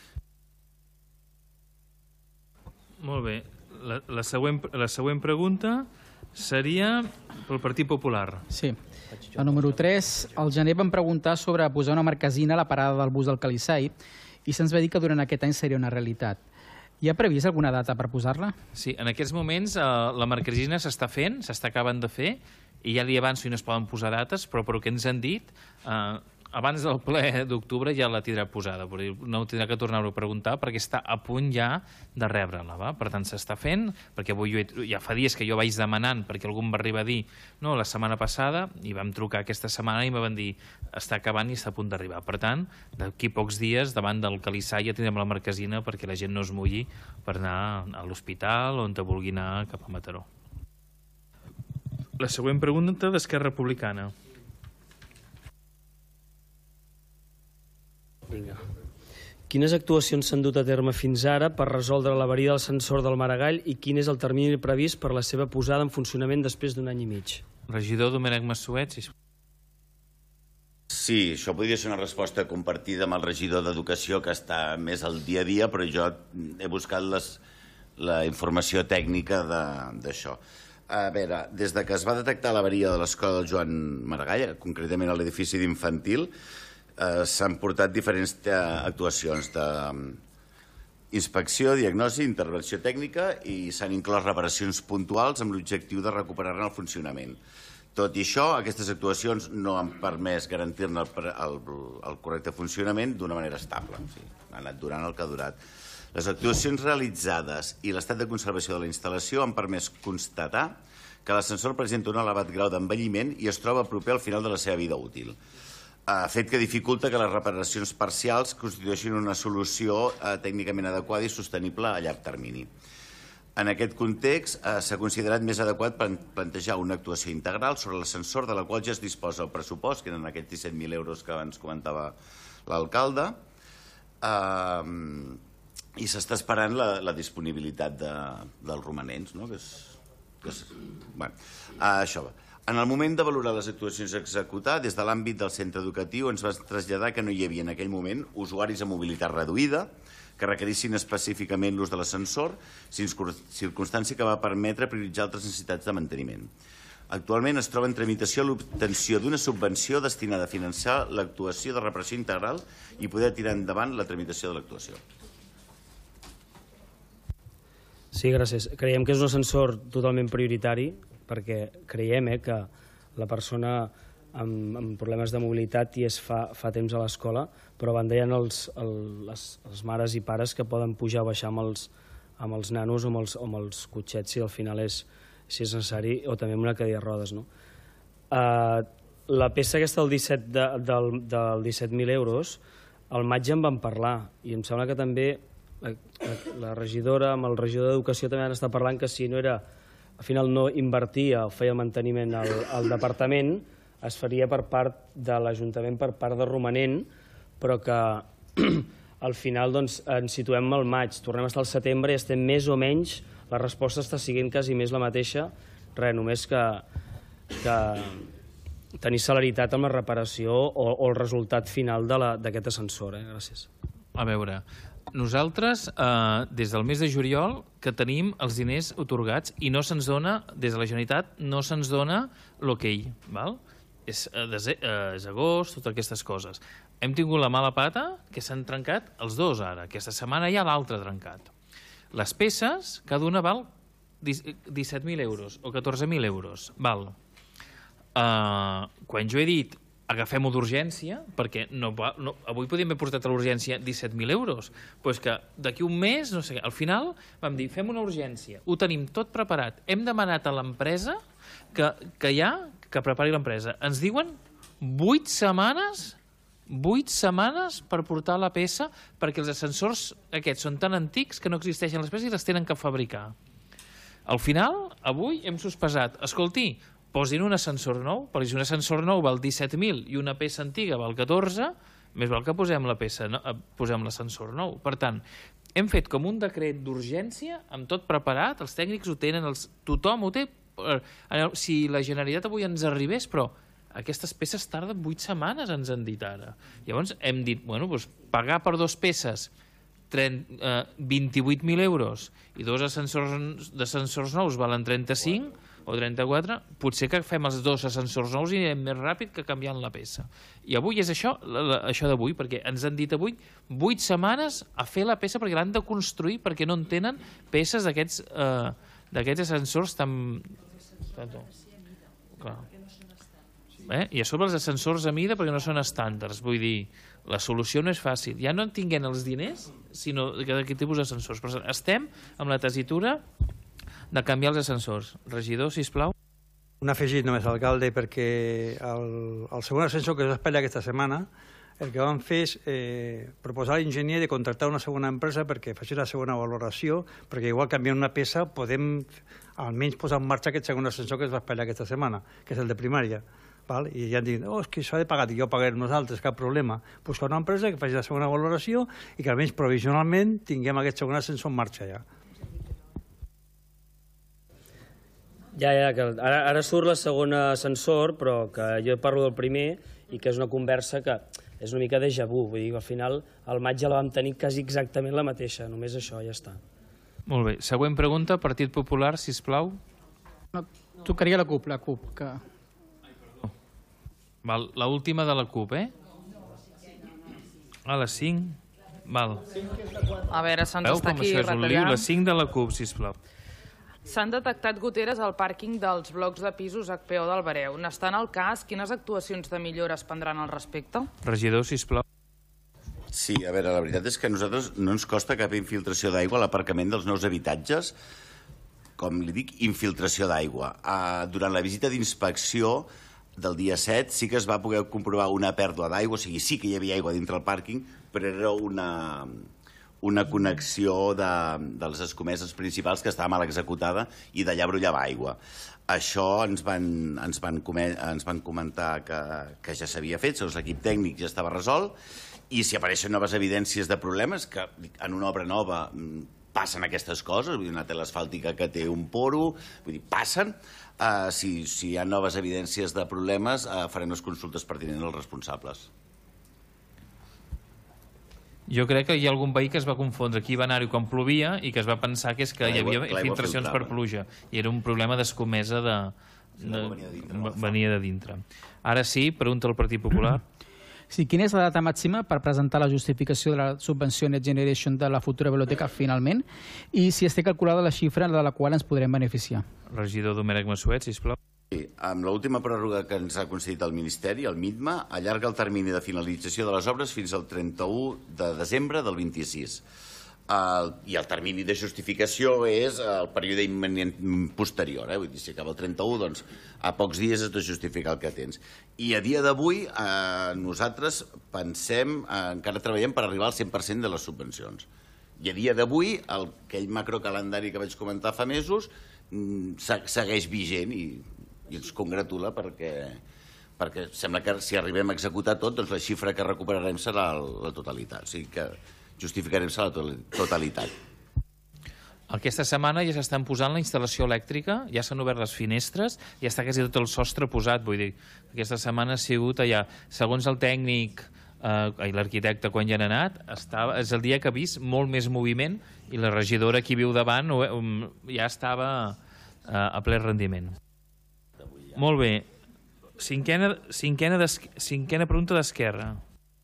Molt bé. La, la, següent, la següent pregunta seria pel Partit Popular. Sí. El número tres, al gener vam preguntar sobre posar una marquesina a la parada del bus del Calissai i se'ns va dir que durant aquest any seria una realitat. Hi ha previst alguna data per posar-la? Sí, en aquests moments eh, la marquesina s'està fent, s'està acabant de fer, i ja li avanço i no es poden posar dates, però pel que ens han dit, eh, abans del ple d'octubre ja la tindrà posada, però no tindrà que tornar-ho a preguntar perquè està a punt ja de rebre-la. Va? Per tant, s'està fent, perquè avui he, ja fa dies que jo vaig demanant, perquè algú em va arribar a dir no, la setmana passada, i vam trucar aquesta setmana i em van dir està acabant i està a punt d'arribar. Per tant, d'aquí pocs dies, davant del Calissai ja tindrem la marquesina perquè la gent no es mulli per anar a l'hospital o on te vulgui anar cap a Mataró. La següent pregunta d'Esquerra Republicana. Vinga. Quines actuacions s'han dut a terme fins ara per resoldre l'avaria del sensor del Maragall i quin és el termini previst per la seva posada en funcionament després d'un any i mig? Regidor Domènec Massuet, sisplau. Sí, això podria ser una resposta compartida amb el regidor d'Educació, que està més al dia a dia, però jo he buscat les, la informació tècnica d'això. A veure, des de que es va detectar l'avaria de l'escola del Joan Maragall, concretament a l'edifici d'infantil, eh, s'han portat diferents actuacions d'inspecció, diagnosi, intervenció tècnica i s'han inclòs reparacions puntuals amb l'objectiu de recuperar-ne el funcionament. Tot i això, aquestes actuacions no han permès garantir-ne el, el, el correcte funcionament d'una manera estable. O sigui, ha anat durant el que ha durat. Les actuacions realitzades i l'estat de conservació de la instal·lació han permès constatar que l'ascensor presenta un elevat grau d'envelliment i es troba proper al final de la seva vida útil, fet que dificulta que les reparacions parcials constitueixin una solució tècnicament adequada i sostenible a llarg termini. En aquest context, s'ha considerat més adequat plantejar una actuació integral sobre l'ascensor de la qual ja es disposa el pressupost, que eren aquests disset mil euros que abans comentava l'alcalde, i s'està esperant la, la disponibilitat de, dels romanents. No? Que és, que és, bueno, això va. En el moment de valorar les actuacions a executar, des de l'àmbit del centre educatiu ens va traslladar que no hi havia en aquell moment usuaris amb mobilitat reduïda que requerissin específicament l'ús de l'ascensor, circumstància que va permetre prioritzar altres necessitats de manteniment. Actualment es troba en tramitació l'obtenció d'una subvenció destinada a finançar l'actuació de reparació integral i poder tirar endavant la tramitació de l'actuació. Sí, gràcies. Creiem que és un ascensor totalment prioritari perquè creiem eh, que la persona amb, amb problemes de mobilitat i es fa, fa temps a l'escola, però a banda hi ha els, el, les, les mares i pares que poden pujar o baixar amb els, amb els nanos o amb els, o amb els cotxets si al final és, si és necessari, o també amb una cadira de rodes. No? Uh, la peça aquesta del disset de, del, del disset mil euros, al maig en vam parlar i em sembla que també la, la regidora amb el regidor d'Educació també han estat parlant que si no era, al final no invertia o feia manteniment al, al departament, es faria per part de l'Ajuntament, per part de romanent, però que al final doncs, ens situem al maig, tornem a estar al setembre i estem més o menys, la resposta està siguent quasi més la mateixa, res, només que, que tenir celeritat amb la reparació o, o el resultat final d'aquest ascensor. Eh? Gràcies. A veure, nosaltres, eh, des del mes de juliol, que tenim els diners atorgats i no se'ns dona, des de la Generalitat, no se'ns dona l'ok, val? És, és agost, totes aquestes coses. Hem tingut la mala pata que s'han trencat els dos ara. Aquesta setmana hi ha l'altre trencat. Les peces, cada una val disset mil euros o catorze mil euros. Val. Uh, quan jo he dit agafem-ho d'urgència, perquè no, no, avui podíem haver portat a l'urgència disset mil euros, però és que d'aquí un mes, no sé, al final vam dir fem una urgència, ho tenim tot preparat, hem demanat a l'empresa que, que hi ha que prepari l'empresa. Ens diuen vuit setmanes, vuit setmanes per portar la peça perquè els ascensors aquests són tan antics que no existeixen les peces i les tenen que fabricar. Al final, avui hem sospesat, escolti, posin un ascensor nou, perquè si un ascensor nou val disset mil i una peça antiga val catorze, més val que posem la peça, no? Posem l'ascensor nou. Per tant, hem fet com un decret d'urgència, amb tot preparat, els tècnics ho tenen, els, tothom ho té. Si la Generalitat avui ens arribés, però aquestes peces tarden vuit setmanes, ens han dit ara. Llavors hem dit, bueno, doncs, pagar per dues peces vint-i-vuit mil euros i dos ascensors, ascensors nous valen trenta-cinc o trenta-quatre, potser que fem els dos ascensors nous i anem més ràpid que canviant la peça. I avui és això, això d'avui, perquè ens han dit avui vuit setmanes a fer la peça perquè l'han de construir perquè no en tenen peces d'aquests eh, d'aquests ascensors tan... Clar. Eh? I a sobre els ascensors a mida perquè no són estàndards. Vull dir, la solució no és fàcil. Ja no en tinguem els diners, sinó d'aquest tipus d'ascensors. Però estem amb la tessitura de canviar els ascensors. Regidor, sisplau. Un afegit només, alcalde, perquè el, el segon ascensor que s'espera aquesta setmana, el que vam fer és eh, proposar a l'enginyer de contractar una segona empresa perquè faci la segona valoració, perquè igual canviant una peça podem almenys posar en marxa aquest segon ascensor que es va esperar aquesta setmana, que és el de primària. Val? I ja han dit, oh, és que s'ha de pagar, i jo pagarem nosaltres, cap problema. Buscar una empresa que faci la segona valoració i que almenys provisionalment tinguem aquest segon ascensor en marxa ja. Ja, ja, que ara, ara surt la segona ascensor, però que jo parlo del primer i que és una conversa que és una mica déjà vu, vull dir que al final al maig ja la vam tenir quasi exactament la mateixa, només això, ja està. Molt bé. Següent pregunta, Partit Popular, sisplau. No, tocaria la CUP, la CUP, que... Val, la última de la CUP, eh? A les cinc? Val. A veure, se'ns Veu està com aquí això és un lío? retallant. Les cinc de la CUP, sisplau. S'han detectat goteres al pàrquing dels blocs de pisos H P O del Bareu. N'estan al cas? Quines actuacions de millora es prendran al respecte? Regidor, sisplau. Sí, a veure, la veritat és que a nosaltres no ens costa cap infiltració d'aigua a l'aparcament dels nous habitatges, com li dic, infiltració d'aigua. Uh, durant la visita d'inspecció del dia set sí que es va poder comprovar una pèrdua d'aigua, o sigui, sí que hi havia aigua dintre el pàrquing, però era una, una connexió de, de les escomeses principals que estava mal executada i d'allà brollava aigua. Això ens van, ens van, comer, ens van comentar que, que ja s'havia fet, segons l'equip tècnic ja estava resolt, i si apareixen noves evidències de problemes, que en una obra nova passen aquestes coses, vull dir, una tela asfàltica que té un poro, vull dir, passen. Uh, si, si hi ha noves evidències de problemes, uh, farem les consultes pertinents als responsables. Jo crec que hi ha algun veí que es va confondre qui va anar-hi quan plovia i que es va pensar que és que hi havia infiltracions per pluja i era un problema d'escomesa de, de, de, venia de dintre. Ara sí, pregunta al Partit Popular. Sí, quina és la data màxima per presentar la justificació de la subvenció Next Generation de la futura biblioteca finalment i si es té calculada la xifra de la qual ens podrem beneficiar? Regidor Domènec Massuet, sisplau. Sí, amb l'última pròrroga que ens ha concedit el Ministeri, el MITMA, allarga el termini de finalització de les obres fins al trenta-u de desembre del vint-i-sis. El, I el termini de justificació és el període imminent posterior. Eh? Vull dir, si acaba el trenta-u, doncs a pocs dies has de justificar el que tens. I a dia d'avui eh, nosaltres pensem, eh, encara treballem per arribar al cent per cent de les subvencions. I a dia d'avui, aquell macrocalendari que vaig comentar fa mesos segueix vigent i, i ens congratula perquè, perquè sembla que si arribem a executar tot, doncs la xifra que recuperarem serà la totalitat. O sigui que justificarem-se la totalitat. Aquesta setmana ja s'estan posant la instal·lació elèctrica, ja s'han obert les finestres, ja està quasi tot el sostre posat, vull dir, aquesta setmana ha sigut allà, segons el tècnic eh, i l'arquitecte quan hi han anat, estava, és el dia que ha vist molt més moviment i la regidora que hi viu davant um, ja estava eh, a ple rendiment. Molt bé. Cinquena, cinquena, cinquena pregunta d'Esquerra.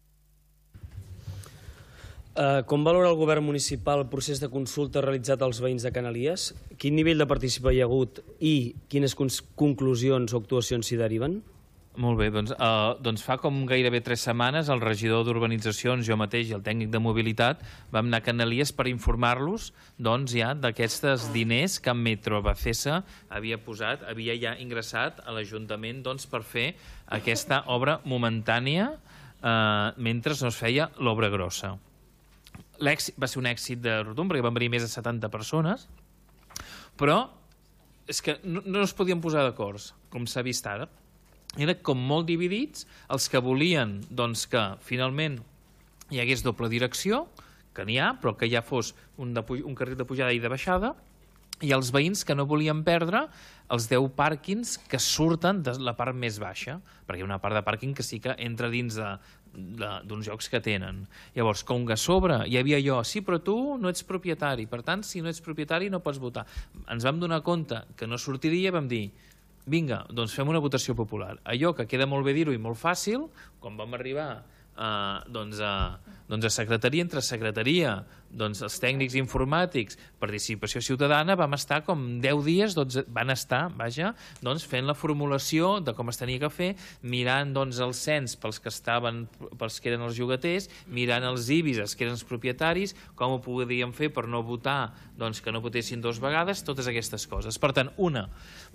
Uh, com valora el govern municipal el procés de consulta realitzat als veïns de Canalies? Quin nivell de participació hi ha hagut i quines conclusions o actuacions s'hi deriven? Molt bé, doncs, uh, doncs fa com gairebé tres setmanes el regidor d'Urbanitzacions, jo mateix i el tècnic de mobilitat vam anar a Canalies per informar-los doncs, ja d'aquests diners que Metro Bacesa havia posat, havia ja ingressat a l'Ajuntament doncs, per fer aquesta obra momentània uh, mentre no es feia l'obra grossa. L'èxit va ser un èxit de rotund perquè van venir més de setanta persones, però és que no, no es podien posar d'acord, com s'ha vist ara. Eren com molt dividits els que volien doncs, que finalment hi hagués doble direcció, que n'hi ha, però que ja fos un, de, un carril de pujada i de baixada, i els veïns que no volien perdre els deu pàrquings que surten de la part més baixa, perquè hi ha una part de pàrquing que sí que entra dins de, d'uns llocs que tenen. Llavors, com que a sobre hi havia jo, sí, però tu no ets propietari, per tant, si no ets propietari no pots votar. Ens vam donar compte que no sortiria i vam dir, vinga, doncs fem una votació popular. Allò que queda molt bé dir-ho i molt fàcil, quan vam arribar Uh, doncs, a, doncs a secretaria, entre secretaria, doncs els tècnics informàtics, participació ciutadana, vam estar com deu dies, doncs van estar, vaja, doncs fent la formulació de com es tenia que fer, mirant doncs el cens pels que estaven, pels que eren els llogaters, mirant els I B I S, que eren els propietaris, com ho podíem fer per no votar, doncs que no votessin dues vegades, totes aquestes coses. Per tant, una,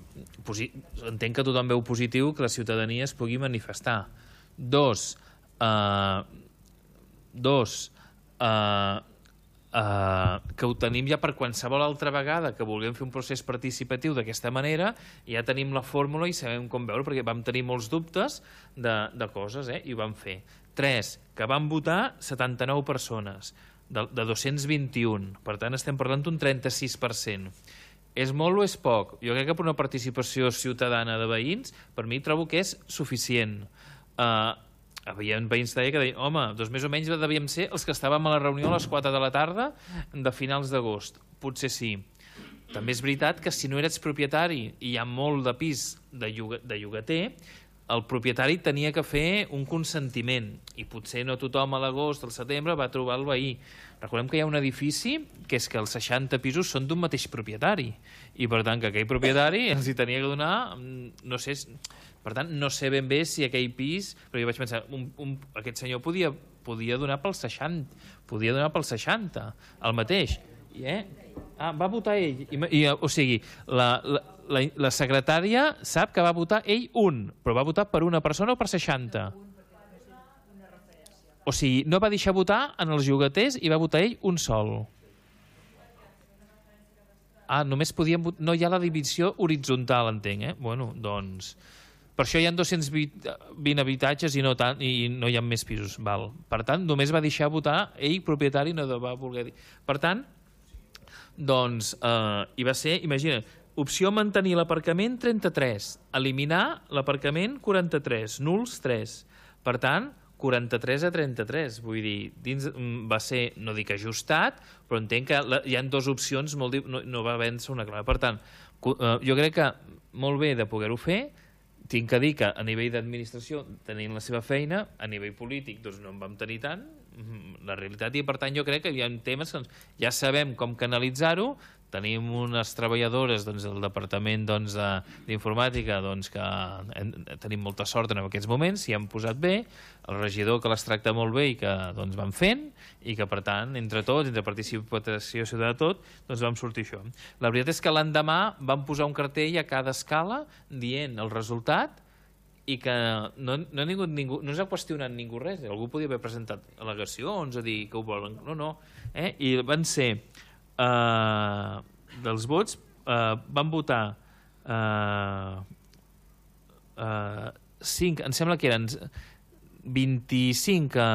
entenc que tothom veu positiu que la ciutadania es pugui manifestar. Dos, Uh, dos uh, uh, que ho tenim ja per qualsevol altra vegada que volguem fer un procés participatiu d'aquesta manera, ja tenim la fórmula i sabem com veure, perquè vam tenir molts dubtes de, de coses, eh? I ho vam fer. Tres, que van votar setanta-nou persones de, de dos-cents vint-i-un, per tant estem parlant d'un trenta-sis per cent. És molt o és poc? Jo crec que per una participació ciutadana de veïns, per mi trobo que és suficient. Uh, hi havia veïns que deien, home, doncs més o menys devíem ser els que estàvem a la reunió a les quatre de la tarda de finals d'agost. Potser sí. També és veritat que si no eres propietari i hi ha molt de pis de, lloga, de llogater, el propietari tenia que fer un consentiment i potser no tothom a l'agost, al setembre, va trobar el veí. Recordem que hi ha un edifici que és que els seixanta pisos són d'un mateix propietari i per tant que aquell propietari els hi tenia que donar, no sé, per tant no sé ben bé si aquell pis, però jo vaig pensar, un, un, aquest senyor podia, podia donar pel seixanta, podia donar pel seixanta, el mateix. I, eh? Ah, va votar ell. I, i, o sigui, la, la, la, la secretària sap que va votar ell un, però va votar per una persona o per seixanta? O sigui, no va deixar votar en els llogaters i va votar ell un sol. Ah, només podien votar... No hi ha la divisió horitzontal, entenc, eh? Bueno, doncs... Per això hi ha dos-cents vint habitatges i no, tant, i no hi ha més pisos. Val. Per tant, només va deixar votar ell, propietari, no va voler dir. Per tant, doncs, eh, hi va ser, imagina, opció mantenir l'aparcament trenta-tres, eliminar l'aparcament quaranta-tres, nuls tres. Per tant, quaranta-tres a trenta-tres, vull dir, dins, va ser, no dic ajustat, però entenc que la, hi ha dues opcions, molt, no, no va vèncer una clara. Per tant, eh, jo crec que molt bé de poder-ho fer. Tinc que dir que a nivell d'administració tenint la seva feina, a nivell polític doncs no en vam tenir tant, la realitat, i per tant jo crec que hi ha temes que ja sabem com canalitzar-ho. Tenim unes treballadores doncs, del Departament d'Informàtica doncs, que hem, tenim molta sort en aquests moments, s'hi han posat bé, el regidor que les tracta molt bé i que doncs, van fent, i que per tant, entre tots, entre participació ciutadana tot, doncs vam sortir això. La veritat és que l'endemà vam posar un cartell a cada escala dient el resultat i que no, no, ha ningú, ningú, no ens ha qüestionat ningú res. Algú podia haver presentat al·legacions a dir que ho volen. No, no. Eh? I van ser... Uh, dels vots uh, van votar uh, uh, cinc, em sembla que eren vint-i-cinc a,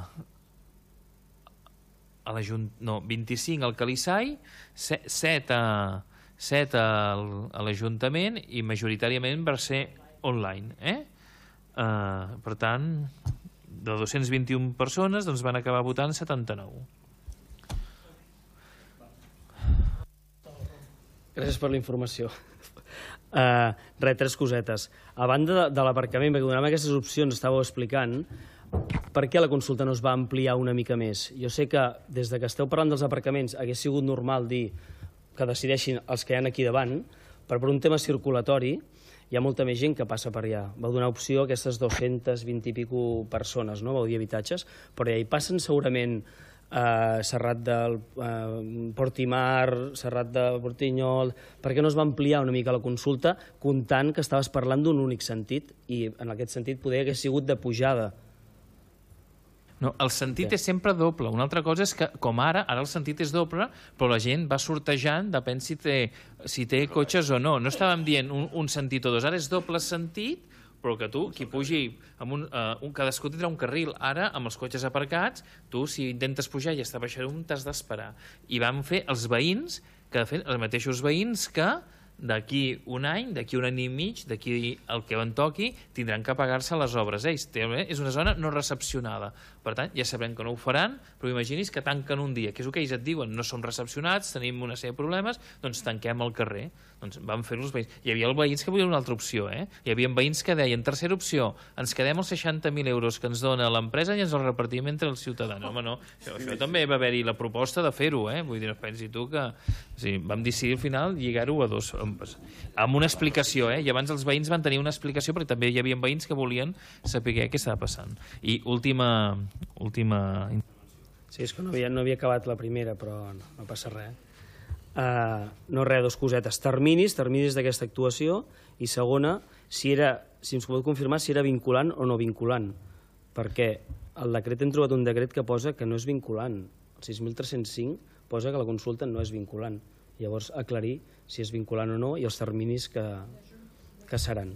a l'Ajuntament, no, vint-i-cinc al Calissai, set a set a l'Ajuntament i majoritàriament va ser online, eh? Uh, per tant, de dos-cents vint-i-un persones doncs van acabar votant setanta-nou. Gràcies per la informació. Uh, res, tres cosetes. A banda de, de l'aparcament, perquè donàvem aquestes opcions, estàveu explicant, per què la consulta no es va ampliar una mica més? Jo sé que des de que esteu parlant dels aparcaments hagués sigut normal dir que decideixin els que hi ha aquí davant, però per un tema circulatori hi ha molta més gent que passa per allà. Vau donar opció a aquestes dos-centes vint i pico persones, no? Vau dir habitatges, però ja hi passen segurament Uh, Serrat del uh, Portimar, Serrat de Portinyol. Per què no es va ampliar una mica la consulta comptant que estaves parlant d'un únic sentit i en aquest sentit poder hagués sigut de pujada? No, el sentit okay. és sempre doble. Una altra cosa és que, com ara, ara el sentit és doble, però la gent va sortejant, depèn si té, si té cotxes o no. No estàvem dient un, un sentit o dos. Ara és doble sentit, però que tu, qui pugi, amb un, uh, un, cadascú tindrà un carril. Ara, amb els cotxes aparcats, tu, si intentes pujar i està baixant un, t'has d'esperar. I vam fer els veïns, que de fet, els mateixos veïns que d'aquí un any, d'aquí un any i mig, d'aquí el que en toqui, tindran que pagar-se les obres ells. És una zona no recepcionada. Per tant, ja sabrem que no ho faran, però imaginis que tanquen un dia, que és el que ells et diuen, no som recepcionats, tenim una sèrie de problemes, doncs tanquem el carrer. Doncs van fer-ho els veïns. Hi havia veïns que volien una altra opció, eh? Hi havia veïns que deien, tercera opció, ens quedem els seixanta mil euros que ens dona l'empresa i ens els repartim entre els ciutadans. Home, no, això, això també va haver-hi la proposta de fer-ho, eh? Vull dir, no pensi tu que... Sí, vam decidir al final lligar-ho a dos, amb una explicació, eh? I abans els veïns van tenir una explicació perquè també hi havia veïns que volien saber què estava passant. I última... última... Sí, és que no havia, no havia acabat la primera, però no, no passa res. Uh, no res, dos cosetes. Terminis, terminis d'aquesta actuació, i segona, si era, si ens pot confirmar si era vinculant o no vinculant, perquè el decret hem trobat un decret que posa que no és vinculant. El sis mil tres-cents cinc posa que la consulta no és vinculant. Llavors, aclarir si és vinculant o no i els terminis que, que seran.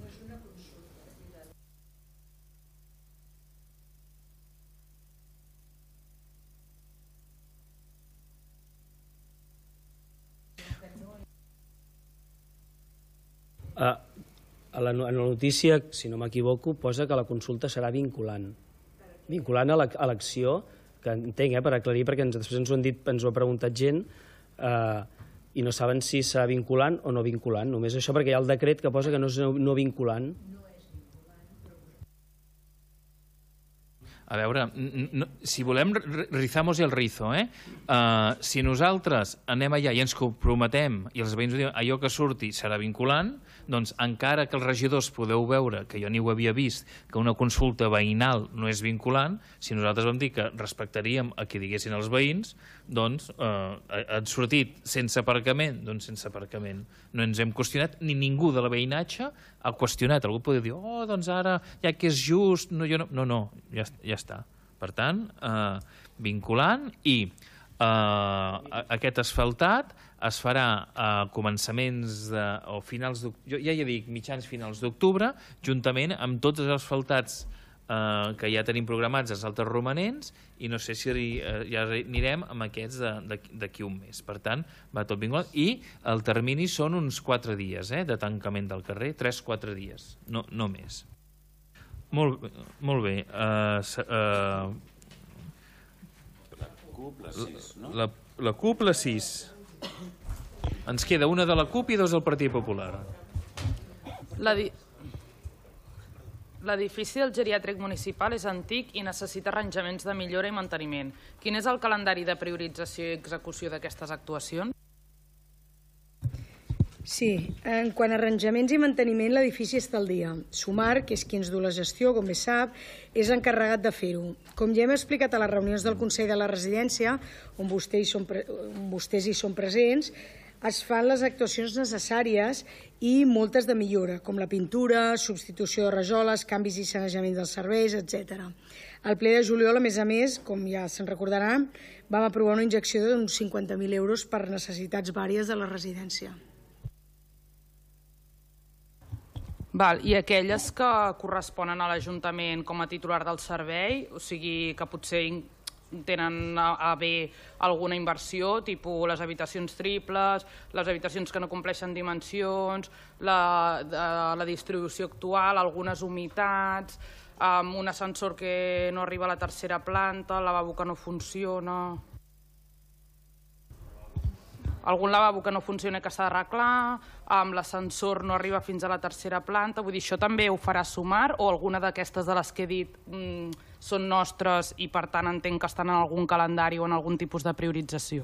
Uh, a la, en la notícia, si no m'equivoco, posa que la consulta serà vinculant. Vinculant a l'acció, que entenc, eh, per aclarir, perquè ens, després ens ho han dit, ens ho ha preguntat gent, eh, i no saben si serà vinculant o no vinculant. Només això perquè hi ha el decret que posa que no és no vinculant. A veure, no, si volem rizamos el rizo, eh? Uh, si nosaltres anem allà i ens comprometem i els veïns diuen allò que surti serà vinculant, doncs encara que els regidors podeu veure, que jo ni ho havia vist, que una consulta veïnal no és vinculant, si nosaltres vam dir que respectaríem a qui diguessin els veïns, doncs uh, ha sortit sense aparcament, doncs sense aparcament. No ens hem qüestionat, ni ningú de la veïnatge ha qüestionat. Algú podria dir, oh, doncs ara, ja que és just, no, jo no, no, no ja, ja està. Per tant, eh, vinculant i eh, aquest asfaltat es farà a començaments de, o finals d'octubre, jo ja hi dic mitjans finals d'octubre, juntament amb tots els asfaltats eh, que ja tenim programats, els altres romanents, i no sé si eh, ja anirem amb aquests d'aquí un mes. Per tant, va tot vinculat. I el termini són uns quatre dies eh, de tancament del carrer, tres quatre dies, no, no més. Molt, molt bé. Uh, uh, la CUP, la sis, no? La, la CUP, la sis. Ens queda una de la CUP i dos del Partit Popular. L'edifici del geriàtric municipal és antic i necessita arranjaments de millora i manteniment. Quin és el calendari de priorització i execució d'aquestes actuacions? Sí, en quant a arranjaments i manteniment, l'edifici està al dia. Sumar, que és qui ens du la gestió, com bé sap, és encarregat de fer-ho. Com ja hem explicat a les reunions del Consell de la Residència, on vostès hi són, on vostès hi són presents, es fan les actuacions necessàries i moltes de millora, com la pintura, substitució de rajoles, canvis i sanejament dels serveis, etcètera. Al ple de juliol, a més a més, com ja se'n recordaran, vam aprovar una injecció d'uns cinquanta mil euros per necessitats vàries de la residència. Val, i aquelles que corresponen a l'Ajuntament com a titular del servei, o sigui que potser tenen a bé alguna inversió, tipus les habitacions triples, les habitacions que no compleixen dimensions, la, la distribució actual, algunes humitats, amb un ascensor que no arriba a la tercera planta, el lavabo que no funciona... algun lavabo que no funciona i que s'ha d'arreglar, amb l'ascensor no arriba fins a la tercera planta, vull dir, això també ho farà Sumar o alguna d'aquestes de les que he dit mmm, són nostres i per tant entenc que estan en algun calendari o en algun tipus de priorització?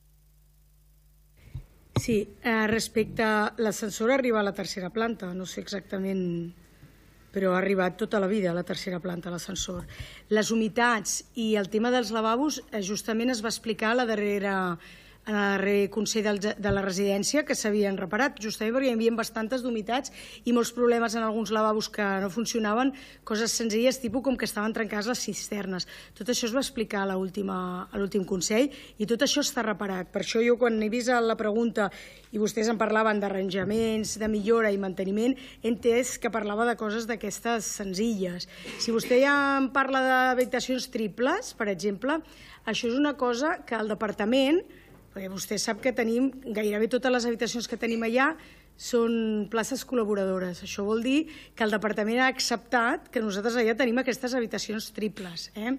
Sí, eh, respecte a l'ascensor arriba a la tercera planta, no sé exactament, però ha arribat tota la vida a la tercera planta l'ascensor. Les humitats i el tema dels lavabos eh, justament es va explicar a la darrera en el darrer Consell de la Residència, que s'havien reparat, justament perquè hi havia bastantes d'humitats i molts problemes en alguns lavabos que no funcionaven, coses senzilles, tipus com que estaven trencades les cisternes. Tot això es va explicar a l'últim Consell i tot això està reparat. Per això jo, quan he vist la pregunta i vostès em parlaven d'arranjaments, de millora i manteniment, he entès que parlava de coses d'aquestes senzilles. Si vostè ja em parla d'habitacions triples, per exemple, això és una cosa que el departament, perquè vostè sap que tenim, gairebé totes les habitacions que tenim allà són places col·laboradores. Això vol dir que el departament ha acceptat que nosaltres allà tenim aquestes habitacions triples. Eh?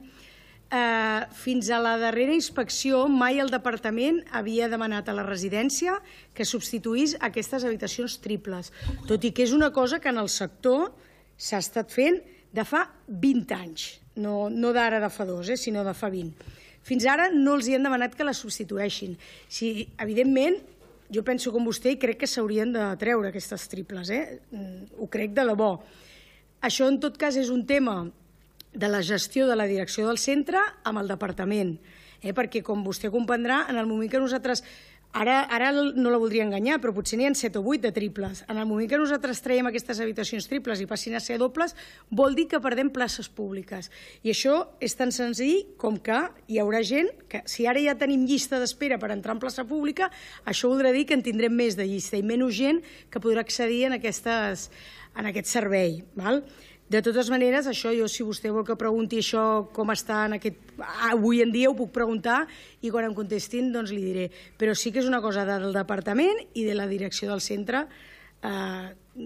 Eh, fins a la darrera inspecció mai el departament havia demanat a la residència que substituís aquestes habitacions triples, tot i que és una cosa que en el sector s'ha estat fent de fa vint anys, no, no d'ara de fa dos, eh, sinó de fa vint. Fins ara no els hi han demanat que la substitueixin. Si, evidentment, jo penso com vostè i crec que s'haurien de treure aquestes triples, eh? Ho crec de debò. Això, en tot cas, és un tema de la gestió de la direcció del centre amb el departament, eh? Perquè, com vostè comprendrà, en el moment que nosaltres... Ara, ara no la voldria enganyar, però potser n'hi ha set o vuit de triples. En el moment que nosaltres traiem aquestes habitacions triples i passin a ser dobles, vol dir que perdem places públiques. I això és tan senzill com que hi haurà gent que, si ara ja tenim llista d'espera per entrar en plaça pública, això voldrà dir que en tindrem més de llista i menys gent que podrà accedir en, aquestes, en aquest servei. Val? De totes maneres, això jo, si vostè vol que pregunti això com està en aquest... Avui en dia ho puc preguntar i quan em contestin doncs li diré. Però sí que és una cosa del departament i de la direcció del centre eh,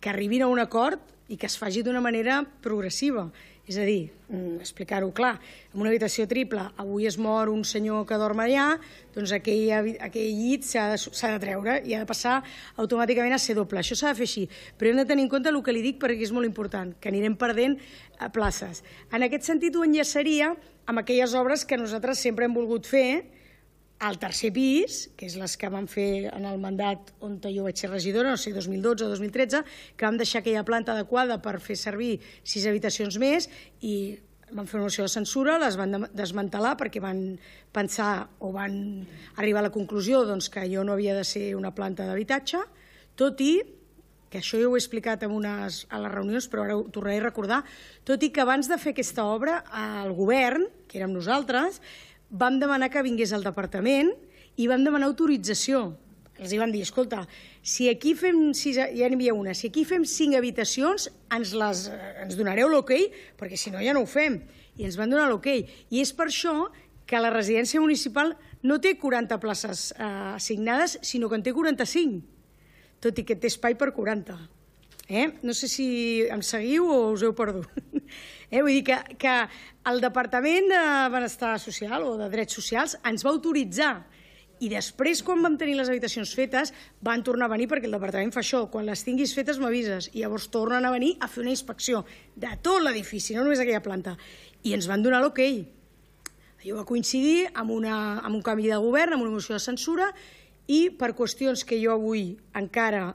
que arribin a un acord i que es faci d'una manera progressiva. És a dir, explicar-ho clar, en una habitació triple, avui es mor un senyor que dorm allà, doncs aquell, aquell llit s'ha de, s'ha de treure i ha de passar automàticament a ser doble. Això s'ha de fer així, però hem de tenir en compte el que li dic perquè és molt important, que anirem perdent places. En aquest sentit ho enllaçaria amb aquelles obres que nosaltres sempre hem volgut fer al tercer pis, que és les que vam fer en el mandat on jo vaig ser regidora, no sé, dos mil dotze o dos mil tretze, que vam deixar aquella planta adequada per fer servir sis habitacions més i van fer una moció de censura, les van desmantelar perquè van pensar o van arribar a la conclusió doncs, que allò no havia de ser una planta d'habitatge, tot i que això jo ho he explicat en unes, a les reunions, però ara ho tornaré a recordar, tot i que abans de fer aquesta obra, el govern, que érem nosaltres, vam demanar que vingués al departament i vam demanar autorització. Els hi vam dir, escolta, si aquí fem sis, ja n'hi havia una, si aquí fem cinc habitacions, ens, les, ens donareu l'ok, perquè si no ja no ho fem. I ens van donar l'ok. I és per això que la residència municipal no té quaranta places eh, assignades, sinó que en té quaranta-cinc, tot i que té espai per quaranta. Eh? No sé si em seguiu o us heu perdut. Eh? Vull dir que, que el Departament de Benestar Social o de Drets Socials ens va autoritzar i després, quan vam tenir les habitacions fetes, van tornar a venir perquè el departament fa això, quan les tinguis fetes m'avises, i llavors tornen a venir a fer una inspecció de tot l'edifici, no només aquella planta, i ens van donar l'ok. Allò va coincidir amb, una, amb un canvi de govern, amb una moció de censura, i per qüestions que jo avui encara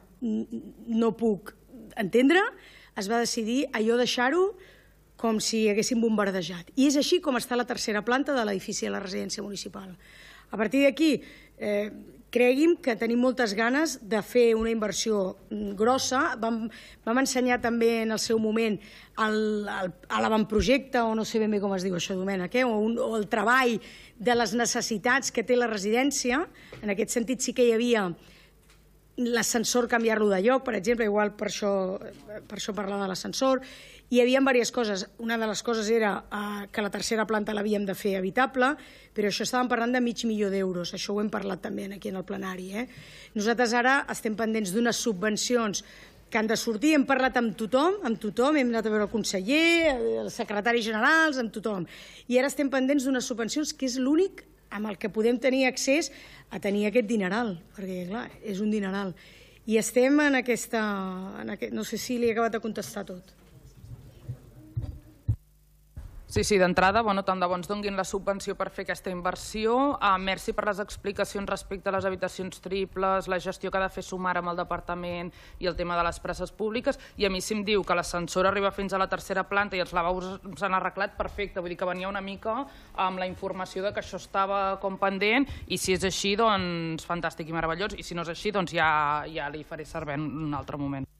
no puc entendre, es va decidir allò deixar-ho com si haguéssim bombardejat. I és així com està la tercera planta de l'edifici de la residència municipal. A partir d'aquí, eh, cregui'm que tenim moltes ganes de fer una inversió grossa. Vam, vam ensenyar també en el seu moment l'avantprojecte, o no sé ben bé com es diu això, Domènec, eh? o, un, o el treball de les necessitats que té la residència. En aquest sentit sí que hi havia l'ascensor, canviar-lo de lloc, per exemple, igual per això, per això parlar de l'ascensor. Hi havia diverses coses. Una de les coses era eh, que la tercera planta l'havíem de fer habitable, però això estàvem parlant de mig milió d'euros. Això ho hem parlat també aquí en el plenari. Eh? Nosaltres ara estem pendents d'unes subvencions que han de sortir. Hem parlat amb tothom, amb tothom, hem anat a veure el conseller, els secretaris generals, amb tothom. I ara estem pendents d'unes subvencions que és l'únic amb el que podem tenir accés a tenir aquest dineral, perquè, clar, és un dineral. I estem en aquesta... En aquest, no sé si li he acabat de contestar tot. Sí, sí, d'entrada, bueno, tant de bo ens donguin la subvenció per fer aquesta inversió. Uh, merci per les explicacions respecte a les habitacions triples, la gestió que ha de fer Sumar amb el departament i el tema de les places públiques. I a mi si em diu que l'ascensor arriba fins a la tercera planta i els lavabos s'han arreglat, perfecte. Vull dir que venia una mica amb la informació de que això estava com pendent, i si és així, doncs fantàstic i meravellós. I si no és així, doncs ja, ja li faré servir en un altre moment.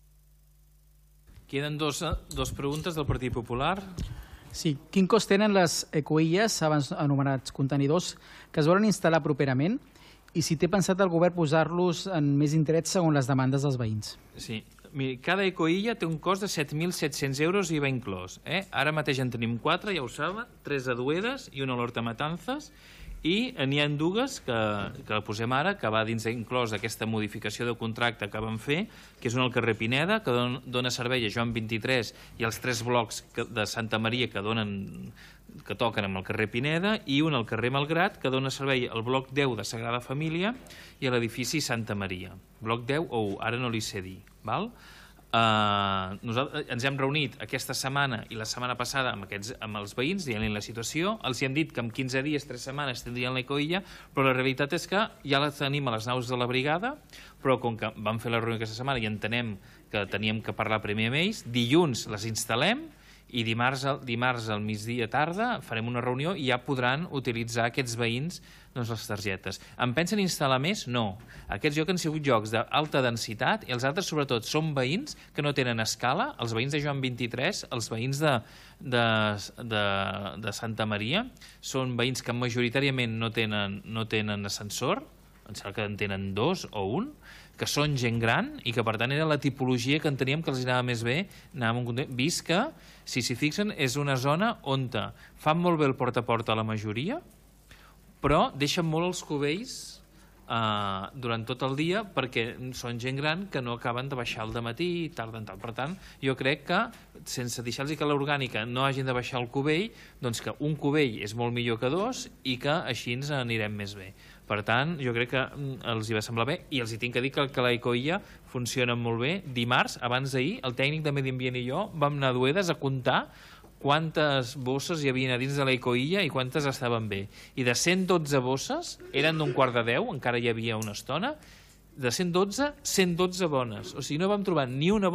Queden dos, dos preguntes del Partit Popular. Sí, quin cost tenen les ecoilles, abans anomenats contenidors, que es volen instal·lar properament, i si té pensat el govern posar-los en més indrets segons les demandes dels veïns? Sí, miri, cada ecoilla té un cost de set mil set-cents euros I V A inclòs. Eh? Ara mateix en tenim quatre, ja ho saben, tres a Duedes i una a l'Horta Matanzas, i n'hi ha dues que, que la posem ara, que va dins inclòs aquesta modificació de contracte que vam fer, que és una al carrer Pineda, que don, dona servei a Joan vint-i-tres i els tres blocs que, de Santa Maria que donen que toquen amb el carrer Pineda, i un al carrer Malgrat, que dona servei al bloc deu de Sagrada Família i a l'edifici Santa Maria. Bloc deu o u, ara no li sé dir. Val? Uh, nosaltres ens hem reunit aquesta setmana i la setmana passada amb, aquests, amb els veïns, dient-li la situació. Els hi hem dit que en quinze dies, tres setmanes tindrien l'ecoilla, però la realitat és que ja la tenim a les naus de la brigada, però com que vam fer la reunió aquesta setmana i entenem que teníem que parlar primer amb ells, dilluns les instal·lem i dimarts, dimarts al migdia tarda farem una reunió i ja podran utilitzar aquests veïns doncs, les targetes. En pensen instal·lar més? No. Aquests jocs han sigut jocs d'alta densitat i els altres, sobretot, són veïns que no tenen escala. Els veïns de Joan vint-i-tres, els veïns de, de, de, de Santa Maria, són veïns que majoritàriament no tenen, no tenen ascensor, em sembla que en tenen dos o un, que són gent gran i que, per tant, era la tipologia que enteníem que els anava més bé, anàvem vist que, si s'hi fixen, és una zona on fan molt bé el porta a porta a la majoria, però deixen molt els cubells Uh, durant tot el dia, perquè són gent gran que no acaben de baixar al dematí i tarden tant. Per tant, jo crec que sense deixar-los que l'orgànica no hagin de baixar el cubell, doncs que un cubell és molt millor que dos i que així ens anirem més bé. Per tant, jo crec que els hi va semblar bé i els hi tinc que dir que el Calà i Coïlla funcionen molt bé. Dimarts, abans d'ahir, el tècnic de Medi Ambient i jo vam anar a Duedes a comptar quantes bosses hi havia a dins de la Icoïlla i quantes estaven bé. I de cent dotze bosses, eren d'un quart de deu, encara hi havia una estona, de cent dotze, cent dotze bones. O sigui, no vam trobar ni una